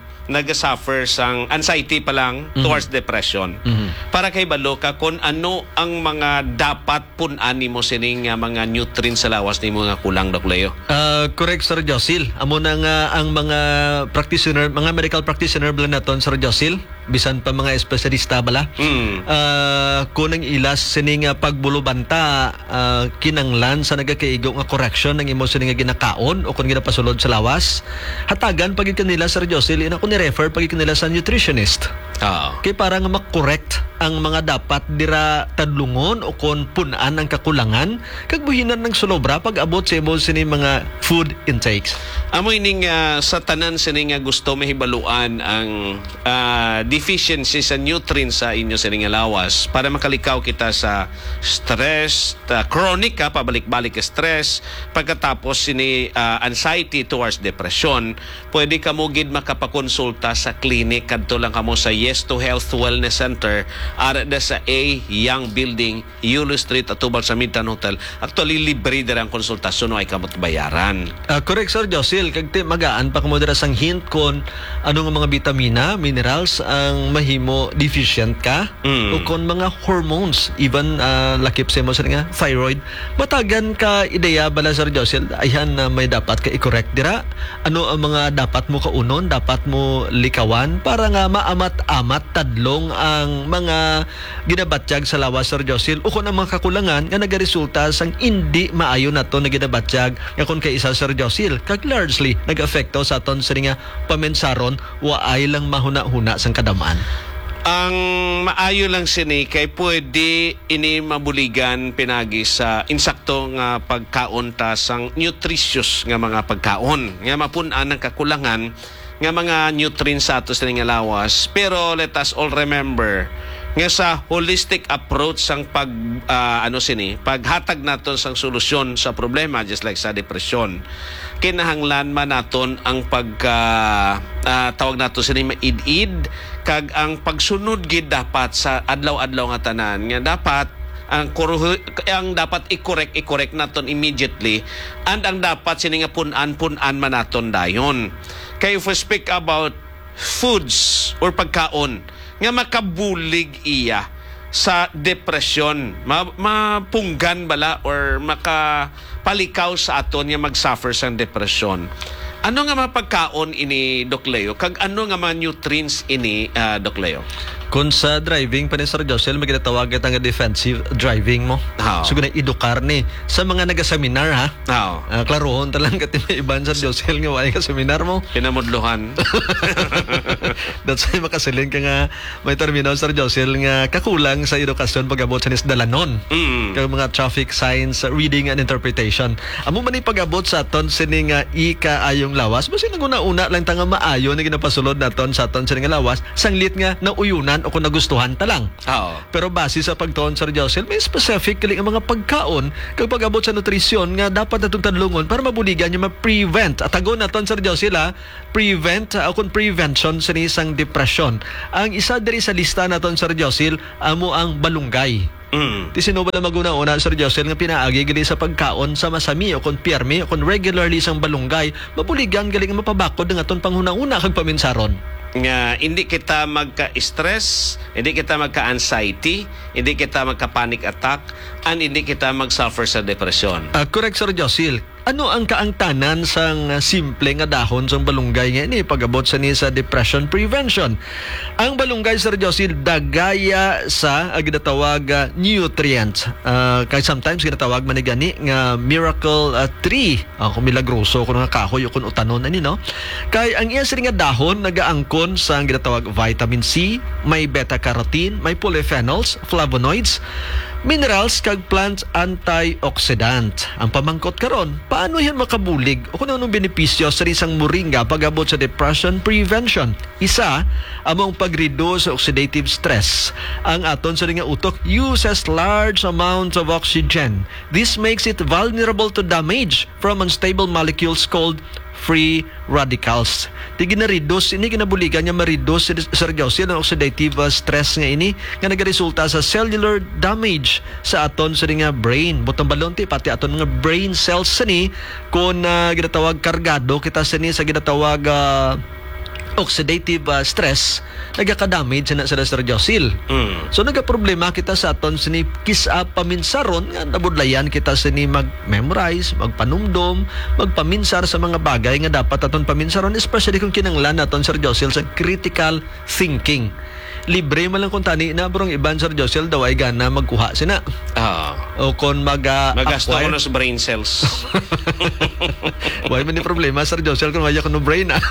nag-suffer sang anxiety pa lang mm-hmm. towards depression. Mm-hmm. Para kay balo ka kung ano ang mga dapat pun-an nimo sining mga nutrients sa lawas nimo nga kulang Doc Leo. Uh, correct Sir Josil. Amo na nga ang mga practitioner, mga medical practitioner bala naton Sir Josil, bisan pa mga espesyalista bala. Mm. Uh, kunang ilas sining pagbulubanta uh, kinanglan sa nagakaigo nga correction ng imo sining ginakaon o kung ginapasulod sa lawas. Hatagan pagid kanila Sir Josil ina kun refer pagid kanila sa nutritionist. Oh. Kay para nga makorrect ang mga dapat dira tadlungon o kon punan ang kakulangan kag buhinan ng sulobra pag abot sa imo sini mga food intakes. Amoy ning uh, sa tanan sini nga gusto mahibaluan ang uh, deficiency sa nutrients sa inyo sini nga lawas para makalikaw kita sa stress, uh, chronic ka pabalik-balik ka stress, pagkatapos sini uh, anxiety towards depression, pwede ka mo gid makapakonsulta sa clinic kadto lang kamo sa Yes to Health Wellness Center ara da sa A Young Building, Yulo Street, atubal sa Midtown Hotel. Actually, libre dira ang konsultasyon o ay kamot bayaran. Uh, correct, Sir Josil. Kag ti magaan pa kamo dira sang hint kon ano nga mga vitamina, minerals ang mahimo deficient ka mm. o kon mga hormones, even uh, lakip sa mo sa nga thyroid. Matagan ka ideya bala Sir Josil, ayan na uh, may dapat ka i-correct dira. Ano ang mga dapat mo kaunon, dapat mo likawan para nga maamat-amat tadlong ang mga ginabatyag sa lawas Sir Josil o kung ang mga kakulangan nga nagaresulta sang hindi maayo na to na ginabatyag nga kung kay isa Sir Josil kag largely nag-afekto sa aton sa nga pamensaron waay lang mahuna-huna sang kadamaan. Ang maayo lang sini kay pwede ini mabuligan pinagi sa insakto nga pagkaon ta sang nutritious nga mga pagkaon nga mapun-an ang kakulangan nga mga nutrients sa ato sa nga lawas. Pero let us all remember nga sa holistic approach sang pag uh, ano sini paghatag naton sang solusyon sa problema just like sa depression, kinahanglan man naton ang pagka uh, tawag nato sini maid-id kag ang pagsunod gid dapat sa adlaw-adlaw nga tanan nga dapat ang ang dapat i-correct i-correct naton immediately and ang dapat sini nga pun-an pun-an man naton dayon. Kay if we speak about foods or pagkaon nga makabulig iya sa depression, mapunggan bala or makapalikaw sa aton nga mag-suffer sa depression. Ano nga mga pagkaon ini Doc Leo? Kag ano nga mga nutrients ini uh, Doc Leo? Kung sa driving pa ni Sir Josel, magkatawag ang defensive driving mo. Oo. So, kung edukar ni sa mga naga-seminar, ha? Oo. Uh, klarohon talang ka iban Sir Josel nga wala ka seminar mo. Pinamudluhan. That's why makasilin ka nga may terminal Sir Josel nga kakulang sa edukasyon pag-abot sa nisdalanon. Mm. Kag mga traffic signs, uh, reading and interpretation. Amo man ni pag-abot sa aton sini nga ika-ayong lawas, basi naguna-una lang ta nga maayo na ginapasulod naton sa aton sini nga lawas, sanglit nga nauyunan o kung nagustuhan ta lang. Oo. Pero base sa pagtuon Sir Josel, may specific kali ang mga pagkaon kag pag-abot sa nutrisyon nga dapat natong tanlungon para mabuligan yung ma-prevent. At agon naton Sir Josel, ha, prevent uh, o kung prevention sa isang depression. Ang isa diri sa lista naton Sir Josel, amo ang balunggay. Mm. Ti sino ba na maguna-una Sir Josel nga pinaagi gali sa pagkaon sa masami o kung pierme o kung regularly sang balunggay, mabuligan gali nga mapabakod ng aton panghunahuna kag paminsaron. Nga hindi kita magka-stress, hindi kita magka-anxiety, hindi kita magka-panic attack, and hindi kita mag-suffer sa depression. Uh, correct Sir Josel. Ano ang kaangtanan sang uh, simple nga dahon sang balunggay nga ini pag-abot sa ni sa depression prevention? Ang balunggay Sir Josel dagaya sa uh, ginatawag uh, nutrients. Uh, kay sometimes ginatawag man ni gani nga miracle uh, tree. Uh, kung milagroso kung nga kahoy o kung utanon ani no. Kay ang iya sini nga dahon nagaangkon sa ginatawag vitamin C, may beta-carotene, may polyphenols, flavonoids, minerals kag plant antioxidant. Ang pamangkot karon, paano yan makabulig o kung anong benepisyo sa isang moringa pag-abot sa depression prevention? Isa, among pag-reduce sa oxidative stress. Ang aton sa nga utok uses large amounts of oxygen. This makes it vulnerable to damage from unstable molecules called free radicals. Di gina-reduce, ini ginabuligan niya ma-reduce Sir Josel ang oxidative uh, stress nga ini nga nagaresulta sa cellular damage sa aton sa nga brain. Butang balon ti pati aton nga brain cells sa ni kung uh, ginatawag kargado kita sa ni sa ginatawag uh, oxidative uh, stress nagaka-damage na sa Sir Josel. Mm. So nagka-problema kita sa aton sini kisa paminsaron nga nabudlayan kita sini mag-memorize, magpanumdom, magpaminsar sa mga bagay nga dapat aton paminsaron, especially kung kinanglan naton Sir Josel sa critical thinking. Libre man lang kung tani na brong iban Sir Josel daw ay gana magkuha sina. Ah. O kung mag uh, Magasto ko acquire. na sa brain cells. Why man ni problema Sir Josel kung wala ko no brain ah.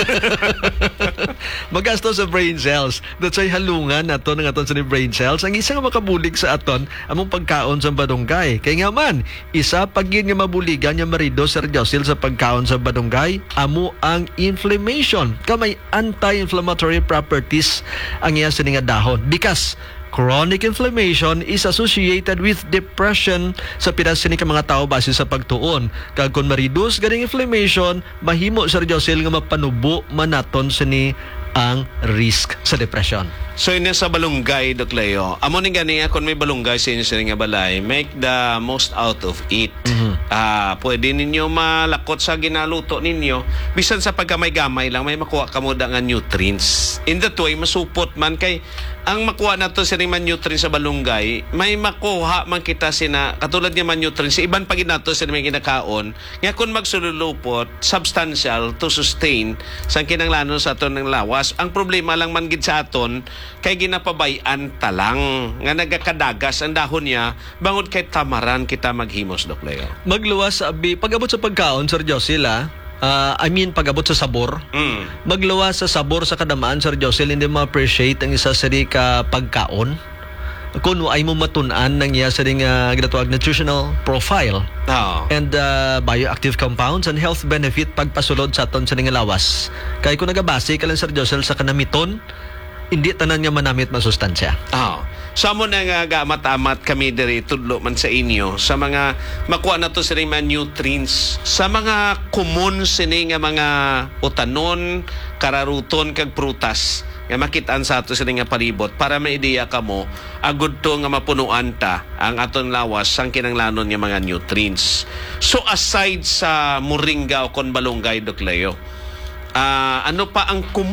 Magasto sa brain cells. That's why halungan nato ng aton sa brain cells. Ang isa nga makabulig sa aton among pagkaon sa badunggay. Kaya nga man, isa pag yun nga mabuligan nga marido Sir Josel sa pagkaon sa badunggay, amo ang inflammation. Kamay anti-inflammatory properties ang iya sa nga dahon. Because chronic inflammation is associated with depression sa pinas sini ka mga tao base sa pagtuon. Kag kung ma-reduce ganing inflammation, mahimo Sir Josel nga mapanubo manaton sini ang risk sa depression. So yun sa balunggay, Doc Leo. Amo ni gani kung may balunggay sa inyo sa nga balay, make the most out of it. Mhm. Ah, pwede ninyo malakot sa ginaluto ninyo. Bisan sa pagkamay-gamay lang, may makuha ka mo nga nutrients. In that way, masupot man kay ang makuha nato sa man nutrients sa balunggay, may makuha man kita sina katulad nga man nutrients, iban pa ginato sa may ginakaon. Nga kung magsululupot, substantial to sustain sa kinanglanon sa aton ng lawas. Ang problema lang man gid sa aton kay ginapabayan talang nga nagakadagas ang dahon niya bangod kay tamaran kita maghimos Doc Leo. Magluwas sa abi pag-abot sa pagkaon Sir Josel ah. Uh, I mean pag-abot sa sabor. Mm. Magluwas sa sabor sa kadamaan Sir Josel, hindi ma-appreciate ang isa sa di ka pagkaon. Kung ay mo matun-an ng iya sa di nga ginatawag nutritional profile Oh. and uh, bioactive compounds and health benefit pagpasulod sa aton sa di nga lawas. Kay kung nagabase ka lang Sir Josel sa kanamiton, hindi tanan nga manamit masustansya. Oh. Sa mo na nga gamat-amat kami diri tudlo man sa inyo sa mga makuha na to sa mga nutrients sa mga common sini nga mga utanon, kararuton kag prutas nga makitaan sa ato sa nga palibot para may ideya kamo agud to nga mapunuan ta ang aton lawas sang kinanglanon nga mga nutrients. So aside sa moringa o kon balunggay Doc Leo, uh, ano pa ang common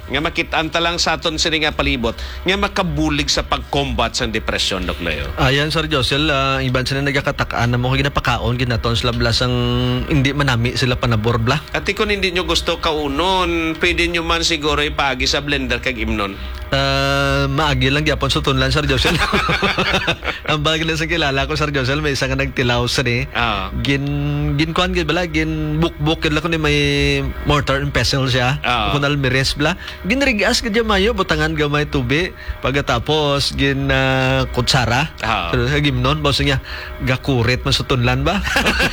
nga makitaan ta lang sa aton sini nga palibot nga makabulig sa pag-combat sa depression, Doc Leo. Ayan, Sir Josel, uh, iban sila nagkakatakaan na mo kaya ginapakaon, ginaton sila blasang hindi manami sila panabor bla. At kung hindi nyo gusto kaunon, pwede nyo man siguro ipagi sa blender kag imnon. Uh, maagi lang gyapon sa tunlan, Sir Josel. Ang bagay lang sa kilala ko, Sir Josel, may isang nagtilaw sa ni. Ah. Gin ginkuan gid bala, gin bukbuk gid lang ko ni may mortar and pestle siya. Ah. Kun almires bla. Ginrigas gid mayo butangan gamay tubi. Pagkatapos gin uh, kutsara. Ah. So, gimnon boss niya gakurit man sa tunlan ba?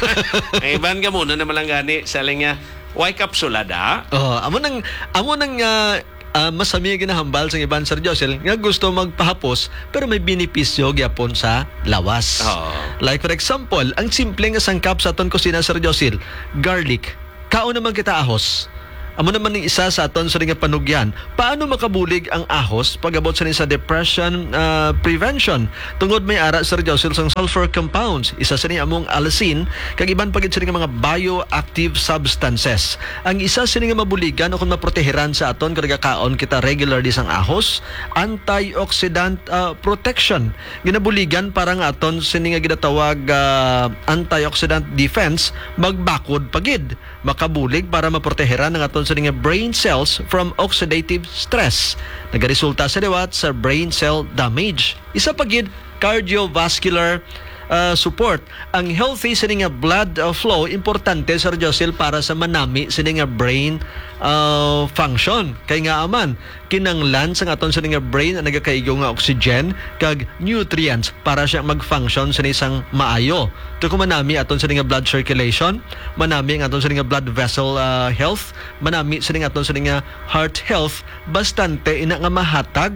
Ay ban ka muna naman lang gani sa nga why kapsula da? Oh, amo nang amo nang uh, uh, masami ginahambal sa iban, Sir Josel nga gusto magpahapos pero may benepisyo gyapon sa lawas. Oh. Like for example, ang simple nga sangkap sa aton kusina, Sir Josel, garlic. Kaon naman kita ahos. Amo naman ng isa sa aton sa nga panugyan. Paano makabulig ang ahos pag-abot sa ni sa depression uh, prevention? Tungod may ara, Sir Josel, sang sulfur compounds. Isa sa ni among allicin, kag iban pagid sa nga mga bioactive substances. Ang isa sa ni nga mabuligan o kung maproteheran sa aton kada kaon kita regularly sang ahos, antioxidant uh, protection. Ginabuligan para nga aton sa ni nga ginatawag uh, antioxidant defense magbakod pagid. Makabulig para maproteheran ng aton sa nga brain cells from oxidative stress. Nagaresulta sa liwat sa brain cell damage. Isa pagid cardiovascular uh, support. Ang healthy sa nga blood uh, flow importante, Sir Josel, para sa manami sa nga brain uh, function. Kay nga aman kinanglan sa aton sa nga brain ang nagakaigo nga oxygen kag nutrients para siya mag-function sa isang maayo. Ito kung manami aton sa nga blood circulation, manami ang aton sa nga blood vessel uh, health, manami sa nga aton sa nga heart health, bastante ina nga mahatag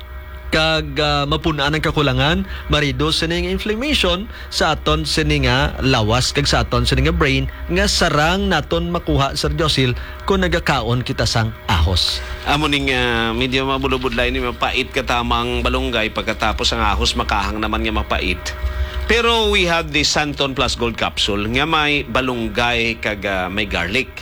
kag uh, mapunaan ang kakulangan, ma-reduce sa nga inflammation sa aton sa nga lawas kag sa aton sa nga brain nga sarang naton makuha, Sir Josel, kung nagakaon kita sang ahos. Amo ning uh, medyo mabulubudlay ni mapait ka tamang balunggay pagkatapos ang ahos makahang naman nga mapait. Pero we have the Santon Plus Gold Capsule nga may balunggay kag uh, may garlic.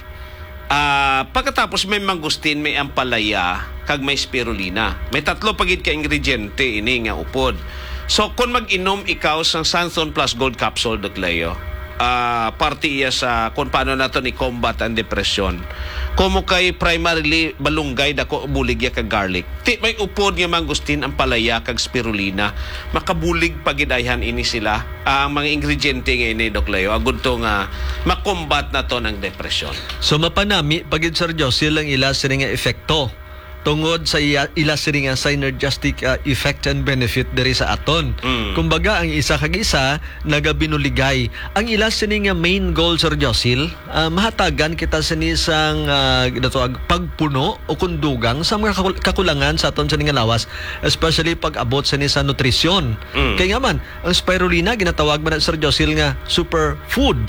Uh, pagkatapos may mangustin, may ampalaya, kag may spirulina. May tatlo pagid ka ingrediente ini nga upod. So kung mag-inom ikaw sa Santon Plus Gold Capsule, Doc Leo, uh, parte iya sa kung paano nato ni combat ang depression. Kumo kay primarily balunggay dako bulig ya kag garlic. Ti may upod nga mangustin, ampalaya kag spirulina. Makabulig pagidayhan ini sila ang mga ingrediente nga ini, Doc Leo. Agud to nga makombat na to ng depression. So mapanami pagid, Sir Josel, ang ila sa nga epekto tungod sa iya, ila sa nga synergistic uh, effect and benefit diri sa aton. Mm. Kumbaga ang isa kag isa nagabinuligay. Ang ila sa nga main goal, Sir Josel, uh, mahatagan kita sa isang uh, ginatawag pagpuno o kundugang sa mga kakulangan sa aton sa nga lawas, especially pag abot sa ni sa nutrisyon. Mm. Kaya nga man ang spirulina ginatawag man, Sir Josel, nga superfood.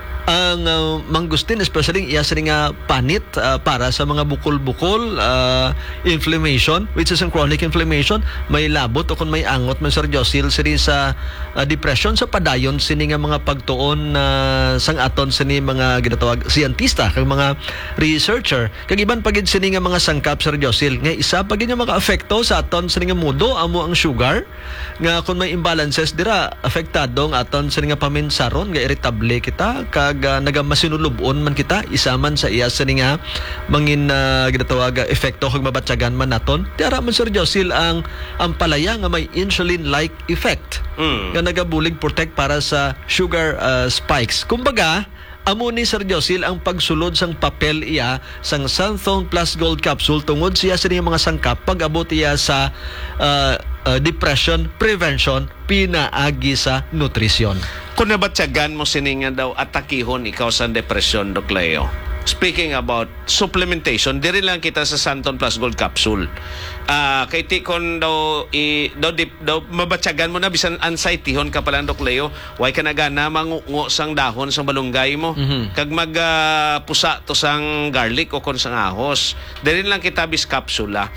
Ang uh, mangustin, especially iya sa nga panit uh, para sa mga bukol-bukol, uh, inflammation, which is ang chronic inflammation, may labot o kung may angot man, Sir Josel, sini sa uh, depression sa padayon sini nga mga pagtuon na uh, sang aton sini mga ginatawag siyentista kag mga researcher. Kag iban pagid sini nga mga sangkap, Sir Josel, nga isa pagid nga maka-apekto sa aton sini nga mudo, amo ang sugar nga kung may imbalances dira apektado ang aton sini nga paminsaron, nga irritable kita kag uh, nagamasinulubon man kita isa man sa iya sa nga mangin uh, ginatawag epekto kag mabatyagan man naton. Tiara man, Sir Josel, ang ang palaya nga may insulin-like effect Mm. nga nagabulig protect para sa sugar uh, spikes. Kumbaga, amo ni Sir Josel ang pagsulod sang papel iya sang Santon Plus Gold Capsule tungod siya sa mga sangkap pag-abot iya sa uh, uh, depression prevention pinaagi sa nutrisyon. Kung nabatyagan mo sini nga daw atakihon ikaw sa depression, Doc Leo. Speaking about supplementation, diri lang kita sa Santon Plus Gold Capsule. Ah, uh, kay ti kon daw i daw, di, daw mabatyagan mo na bisan anxiety-hon ka pa lang, Doc Leo, way ka nagana mangungo sang dahon sang balunggay mo. Mm-hmm. Kag mag uh, pusa to sang garlic o kon sang ahos. Diri lang kita bis kapsula.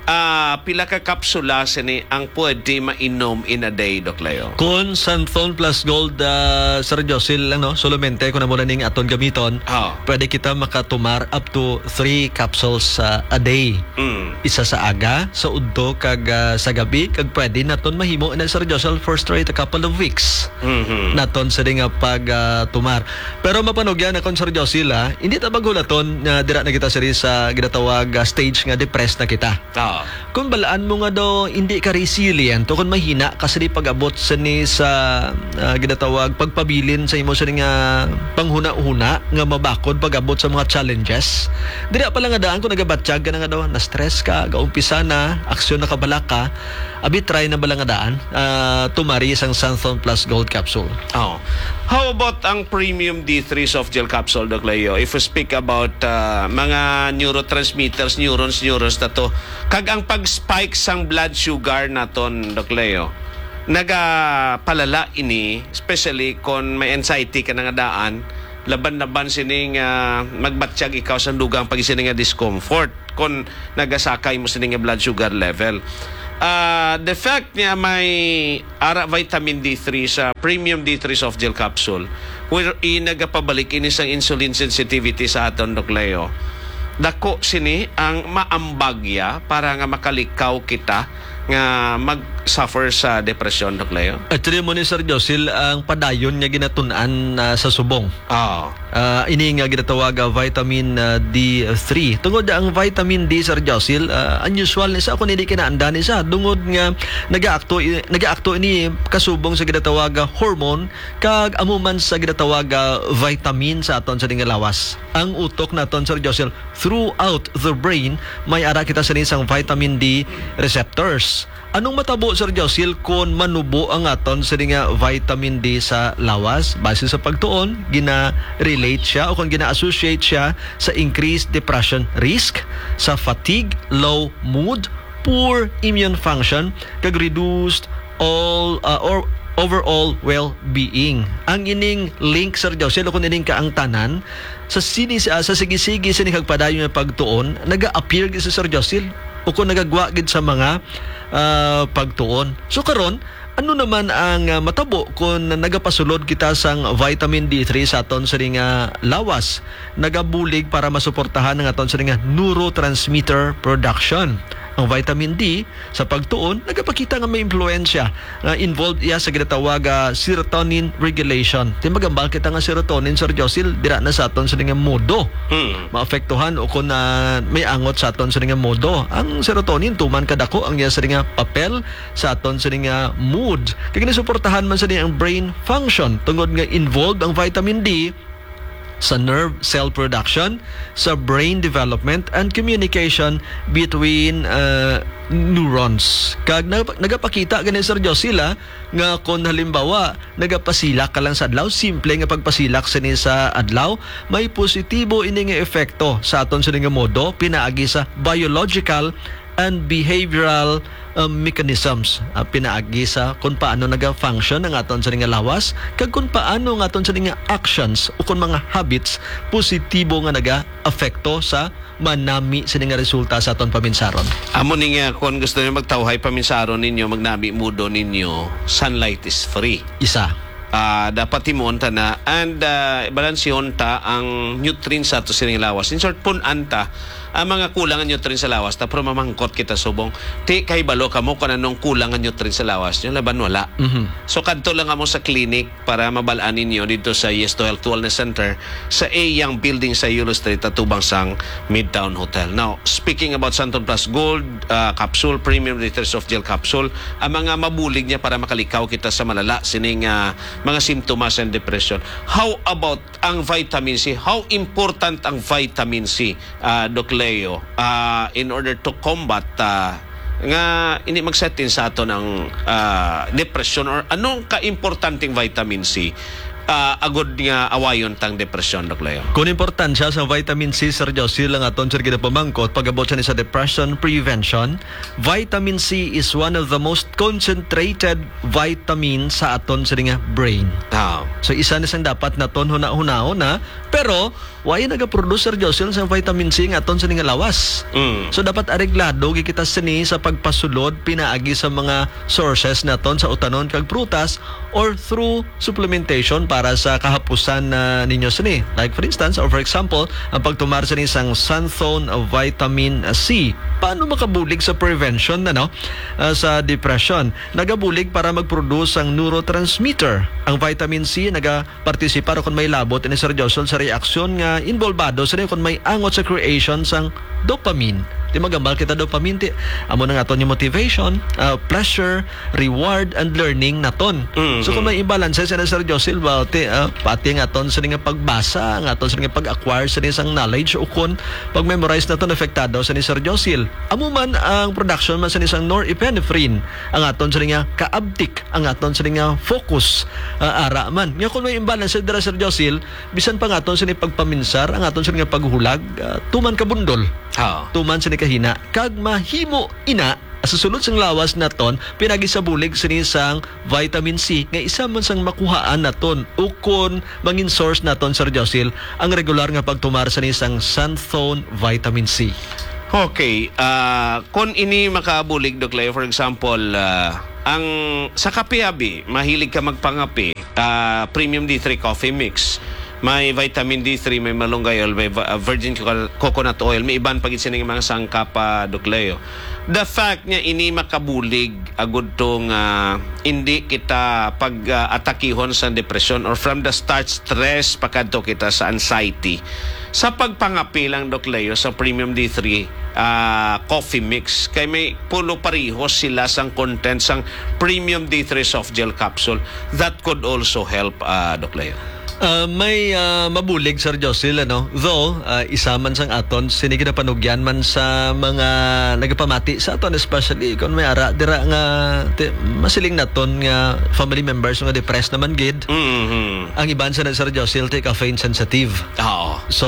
ah, pila ka kapsula sini ang pwede mainom in a day, Doc Leo? Kung Santon plus Gold, uh, Sir Josil, ano, solamente, kung namula ning aton gamiton, Oh. pwede kita makatumar up to three capsules uh, a day. Mm. Isa sa aga, sa udto, kag uh, sa gabi, kag pwede naton mahimo na, Sir Josil, for straight a couple of weeks. Mhm. Naton sa nga pag uh, tumar. Pero mapanugyan akon, Sir Josil, ha, hindi ta bagulaton na dira na kita siri sa ginatawag uh, stage nga depressed na kita. Oh. Kung balaan mo nga daw hindi ka resilient o kung mahina kasi di pag-abot sa ni sa uh, ginatawag pagpabilin sa imo sa ni nga panghuna-huna nga mabakod pag-abot sa mga challenges. Dira pa lang nga daan kung nagabatsyag ka na nga daw, na-stress ka, gaumpisa na, aksyon na kabala ka, abi try na bala nga daan, uh, tumari isang Santon plus Gold capsule. Oh. How about ang premium D three soft gel capsule, Doc Leo? If we speak about uh, mga neurotransmitters, neurons, neurons na to, kag ang pag-spike sang blood sugar naton, Doc Leo, nagapalala ini, especially kung may anxiety ka na nga daan, laban-laban sining uh, magbatsyag ikaw sa dugang pag sining nga discomfort kung nagasakay mo sining nga blood sugar level. Uh, the fact niya may ara vitamin D three sa premium D three soft gel capsule where nagapabalik ini sang insulin sensitivity sa aton, Doc Leo. Dako sini ang maambagya para nga makalikaw kita nga mag-suffer sa depression, Doc Leo. At rin mo ni Sir Josil ang padayon nga ginatunan uh, sa subong. Oh. Uh, ini nga ginatawag uh, vitamin uh, D three. Tungod ang vitamin D, Sir Josil, uh, unusual ni sa ako hindi kinaandan ni sa tungod nga nagaakto nagaakto ini kasubong sa ginatawag uh, hormone kag amuman sa ginatawag uh, vitamin sa aton sa nga lawas. Ang utok naton, Sir Josil, throughout the brain may ara kita sa isang vitamin D receptors. Anong matabo, Sir Josil, kung manubo ang aton sa nga vitamin D sa lawas? Base sa pagtuon, gina-relate siya o kung gina-associate siya sa increased depression risk, sa fatigue, low mood, poor immune function, kag reduced all uh, or overall well-being. Ang ining link, Sir Josil, kung ining ka ang tanan, sa sini uh, sa sige-sige sa nikagpadayon ng pagtuon, naga-appear gid sa Sir Josil o kung nagagwa gid sa mga uh, pagtuon. So karon, ano naman ang uh, matabo kung nagapasulod kita sang vitamin D three sa aton sa nga lawas, nagabulig para masuportahan ang aton sa nga neurotransmitter production. Ang vitamin D sa pagtuon nagapakita nga may impluensya uh, involved iya sa ginatawag uh, serotonin regulation. Di magambal kita nga serotonin, Sir Josil, dira na sa aton sa nga modo. Hmm. Maapektuhan o kung uh, may angot sa aton sa nga modo. Ang serotonin tuman kadako ang iya sa nga papel sa aton sa nga mood. Kaya ginasuportahan man sa ang brain function tungod nga involved ang vitamin D sa nerve cell production, sa brain development and communication between uh, neurons. Kag nag- nagapakita gani, Sir Josila, nga kung halimbawa nagapasilak ka lang sa adlaw, simple nga pagpasilak sa ni sa adlaw, may positibo ini nga epekto sa aton sa nga modo pinaagi sa biological and behavioral um, mechanisms, uh, pinaagi sa kung paano naga-function ang aton sa nga lawas kag kung paano ang aton sa nga actions o kung mga habits positibo nga naga-afekto sa manami sa nga resulta sa aton paminsaron. Amo ni nga kung gusto niyo magtawhay paminsaron ninyo, magnabi mudo ninyo, sunlight is free. Isa. Uh, dapat timuon ta na and uh, balansyon ta ang nutrients sa ato sining lawas. In short, pun anta ang mga kulang ang nutrients sa lawas ta pero mamangkot kita subong ti kay balo kamo kung anong kulang ang nutrients sa lawas nyo laban wala. Mm-hmm. So kadto lang kamo sa clinic para mabalaan ninyo dito sa Yes to Health Wellness Center sa A Young Building sa Yulo Street Tatubang sang Midtown Hotel. Now, speaking about Santon Plus Gold uh, capsule, premium liters of gel capsule, ang mga mabulig niya para makalikaw kita sa malala sining uh, mga simptomas and depression. How about ang vitamin C? How important ang vitamin C, uh, Doc Leo, uh, in order to combat uh, nga ini magsetin sa ato ng uh, depression or anong ka-importanting vitamin C uh, agod nga awayon tang depresyon, Dok Leo. Kung importansya sa vitamin C, Sir Josil, ang aton sir ginapamangkot, pag-abot siya ni sa depression prevention, vitamin C is one of the most concentrated vitamin sa aton sa nga brain. Ah. So isa na siyang dapat na ton huna-hunao na, pero why nagaproduce, Sir Josil, sa vitamin C nga aton sa nga lawas. Mm. So dapat areglado gikita sini sa pagpasulod pinaagi sa mga sources naton sa utanon kag prutas or through supplementation para sa kahapusan na ninyo sini. Like for instance, or for example, ang pagtumar sa isang Sunthone of vitamin C. Paano makabulig sa prevention na no? Uh, sa depression? Nagabulig para mag-produce ang neurotransmitter. Ang vitamin C naga-partisipar kung may labot ni Sir Josel sa reaksyon nga involvado sa kung may angot sa creation sang dopamine. Di magambal kita dopamine, ti amo na nga ton yung motivation, uh, pleasure, reward, and learning naton. Mm-hmm. So kung may imbalance sa ni Sir Josel, ba, ti, uh, pati nga ton sa nga pagbasa, nga ton sa nga pag-acquire sa isang knowledge o kun pag-memorize naton afektado sa ni Sir Josel. Amo man ang production man sa isang norepinephrine, ang aton sa nga kaabtik, ang aton sa nga focus, uh, ara man. Nga kung may imbalance sa dira Sir Josel, bisan pa nga aton sa ni pagpaminsar, ang aton sa nga paghulag, uh, tuman kabundol. Oh. Tuman sa ni kahina kag mahimo ina sa sulod sang lawas naton pinagi sa bulig sa isang vitamin C nga isa man sang makuhaan naton ukon mangin source naton Sir Josel ang regular nga pagtumar sa isang Sunthone vitamin C. Okay, uh, kung ini makabulig, Dok Leo, for example, uh, ang sa kape abi, mahilig ka magpangape, uh, Premium D three Coffee Mix. May vitamin D three, may malunggay oil, may uh, virgin coconut oil, may iban pagit sining mga sangkap, uh, Dok Leo. The fact niya ini makabulig agud tong uh, hindi kita pag-atakihon uh, sa depression or from the start stress pakadto kita sa anxiety. Sa pagpangapi lang, Dok Leo, sa Premium D three uh, coffee mix, kay may pulo parehos sila sang content sang Premium D three soft gel capsule that could also help, uh, Dok Leo. Uh, may uh, mabulig, Sir Josel, ano? Though, uh, isa man sang aton, siniginapanugyan man sa mga nagapamati sa aton, especially kung may ara, dira nga, te, masiling naton nga family members nga depressed naman gid. Mm-hmm. Ang iban sa na, Sir Josel, te caffeine sensitive. Oo. So,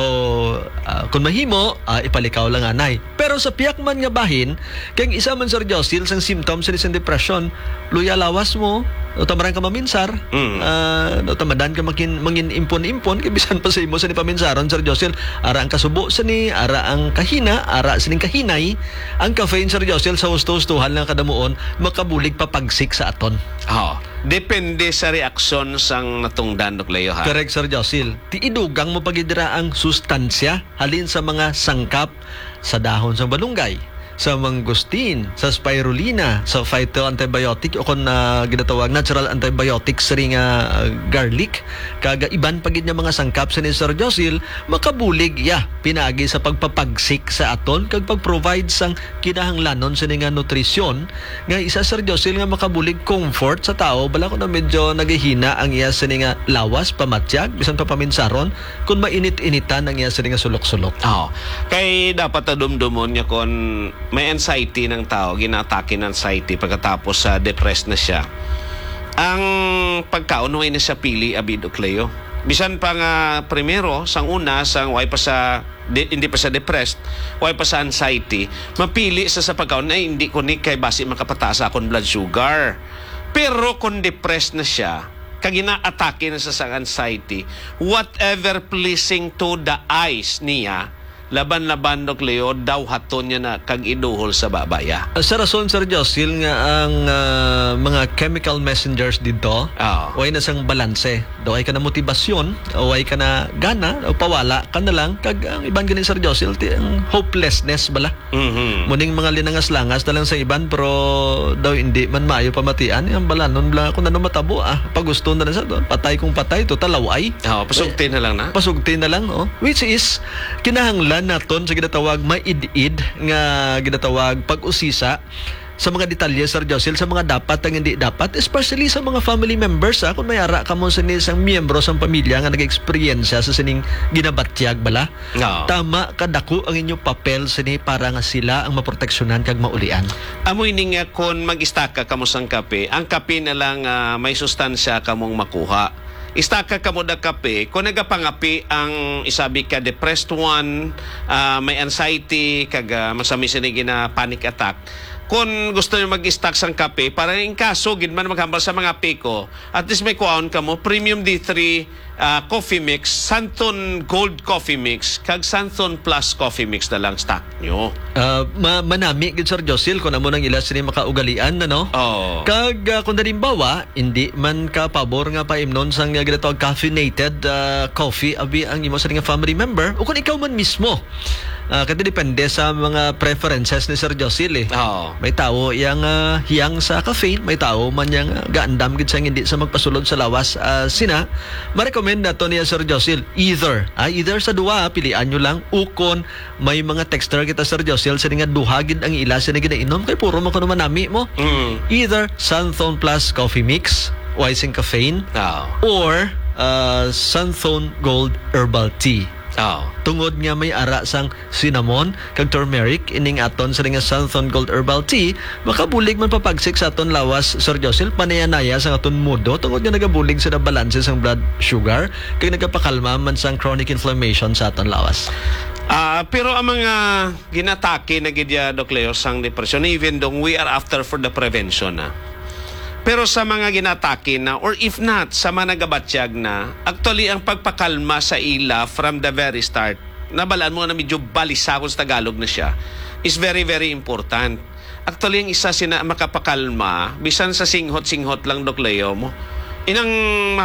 uh, kung mahimo, uh, ipalikaw lang anay. Pero sa piyak man nga bahin, kaya isa man, Sir Josel, sang symptoms sa isang depression, luya lawas mo, o tamaran ka maminsar, mm. uh, o tamadan ka makin, mangin impon-impon, kabisan pa sa imo sa ni paminsaron, Sir Josel, ara ang kasubo sa ni, ara ang kahina, ara sa ning kahinay, ang caffeine, Sir Josel, sa husto-hustuhan lang kadamuon, makabulig papagsik sa aton. Oo. Depende sa reaksyon sang natungdan, Dok Leo, ha? Correct, Sir Josel. Ti idugang mo pagidira ang sustansya, halin sa mga sangkap sa dahon sa balunggay, sa mangustin, sa spirulina, sa phytoantibiotic o kung uh, ginatawag natural antibiotics sa ring uh, garlic, kaga iban pagid nga mga sangkap sa ni Sir Josel, makabulig ya pinagi sa pagpapagsik sa aton kag pag-provide sang kinahanglanon sa nga nutrisyon nga isa, Sir Josel, nga makabulig comfort sa tao bala ko na medyo nagihina ang iya sa nga lawas pamatyag bisan pa paminsaron kung mainit-initan ang iya sa nga sulok-sulok. Oo. Kay dapat adumdumon niya kung may anxiety ng tao, ginatake ng anxiety pagkatapos sa uh, depressed na siya. Ang pagkaon way na siya pili, abi, Dok Leo. Bisan pa nga primero, sang una, sang way pa sa de, hindi pa sa depressed, way pa sa anxiety, mapili sa sa pagkaon ay hindi ko ni kay basi makapataas akong blood sugar. Pero kung depressed na siya, kag gina-atake na sa sang anxiety, whatever pleasing to the eyes niya, laban-laban, Dok Leo, daw haton niya na kag iduhol sa babaya. Sa rason, Sir Josel, nga ang uh, mga chemical messengers dito, oh. way na sang balanse. Daw ay ka na motibasyon, o ay ka na gana, o pawala ka na lang, kag ang iban ganin, Sir Josel, ti ang hopelessness bala. Mm-hmm. Muning mga linangas-langas na lang sa iban, pero daw hindi man maayo pamatian, yung bala, nun bala kung ano matabo, ah, pag gusto na lang sa doon, patay kung patay, to talaway. Oh, pasugti na lang na. Pasugti na lang, oh. Which is, kinahanglan naton sa ginatawag maid-id nga ginatawag pag-usisa sa mga detalye, Sir Josel, sa mga dapat ang hindi dapat, especially sa mga family members, ha? Kung may ara ka mo sa isang miyembro sa pamilya nga nag-experience sa sining ginabatyag bala, no. Tama kadako ang inyong papel sini para nga sila ang maproteksyonan kag maulian. Amoy ni nga kung mag-istaka kamo sang kape, ang kape na lang uh, may sustansya kamong makuha. istaka ka mo da kape, kung nagapangapi ang isabi ka depressed one, ah, may anxiety, kaga masami sinigi na panic attack, kung gusto nyo mag-stack sang kape, para in kaso, gid man maghambal sa mga piko, at least may kuhaon ka mo, Premium D three uh, Coffee Mix, Santon Gold Coffee Mix, kag Santon Plus Coffee Mix na lang stock nyo. Uh, ma manami gid Sir Josil kung amo nang ila sini makaugalian ano. Oh. Kag uh, kung halimbawa hindi man ka pabor nga paimnon sang nga ginatawag caffeinated uh, coffee abi ang imo sa nga family member o kung ikaw man mismo. Uh, kasi depende sa mga preferences ni Sir Josil eh. Oh. May tao yang uh, hiyang sa caffeine, may tao man yang uh, gaandam gid sa hindi sa magpasulod sa lawas uh, sina. Ma-recommend nato niya Sir Josil either, ah, either sa duwa pilian nyo lang ukon may mga texture kita Sir Josil sa nga duha gid ang ila sa ginainom kay puro man kuno manami mo. Mm. Either Santon Plus Coffee Mix, Wising Caffeine, Oh. or uh, Santon Gold Herbal Tea. Oh. Tungod nga may ara sang cinnamon kag turmeric ining aton sa nga Santon Gold Herbal Tea, makabulig man papagsik sa aton lawas Sir Josil panayanaya sa aton mudo tungod nga nagabulig sa balance sang blood sugar kag nagapakalma man sang chronic inflammation sa aton lawas. Ah, pero ang mga ginatake na gidya Doc Leo sang depression, even though we are after for the prevention na. Pero sa mga ginatake na, or if not, sa mga nagabatsyag na, actually ang pagpakalma sa ila from the very start, nabalaan mo na medyo balisakon sa Tagalog na siya, is very, very important. Actually, ang isa sina makapakalma, bisan sa singhot-singhot lang, Doc Leo mo, inang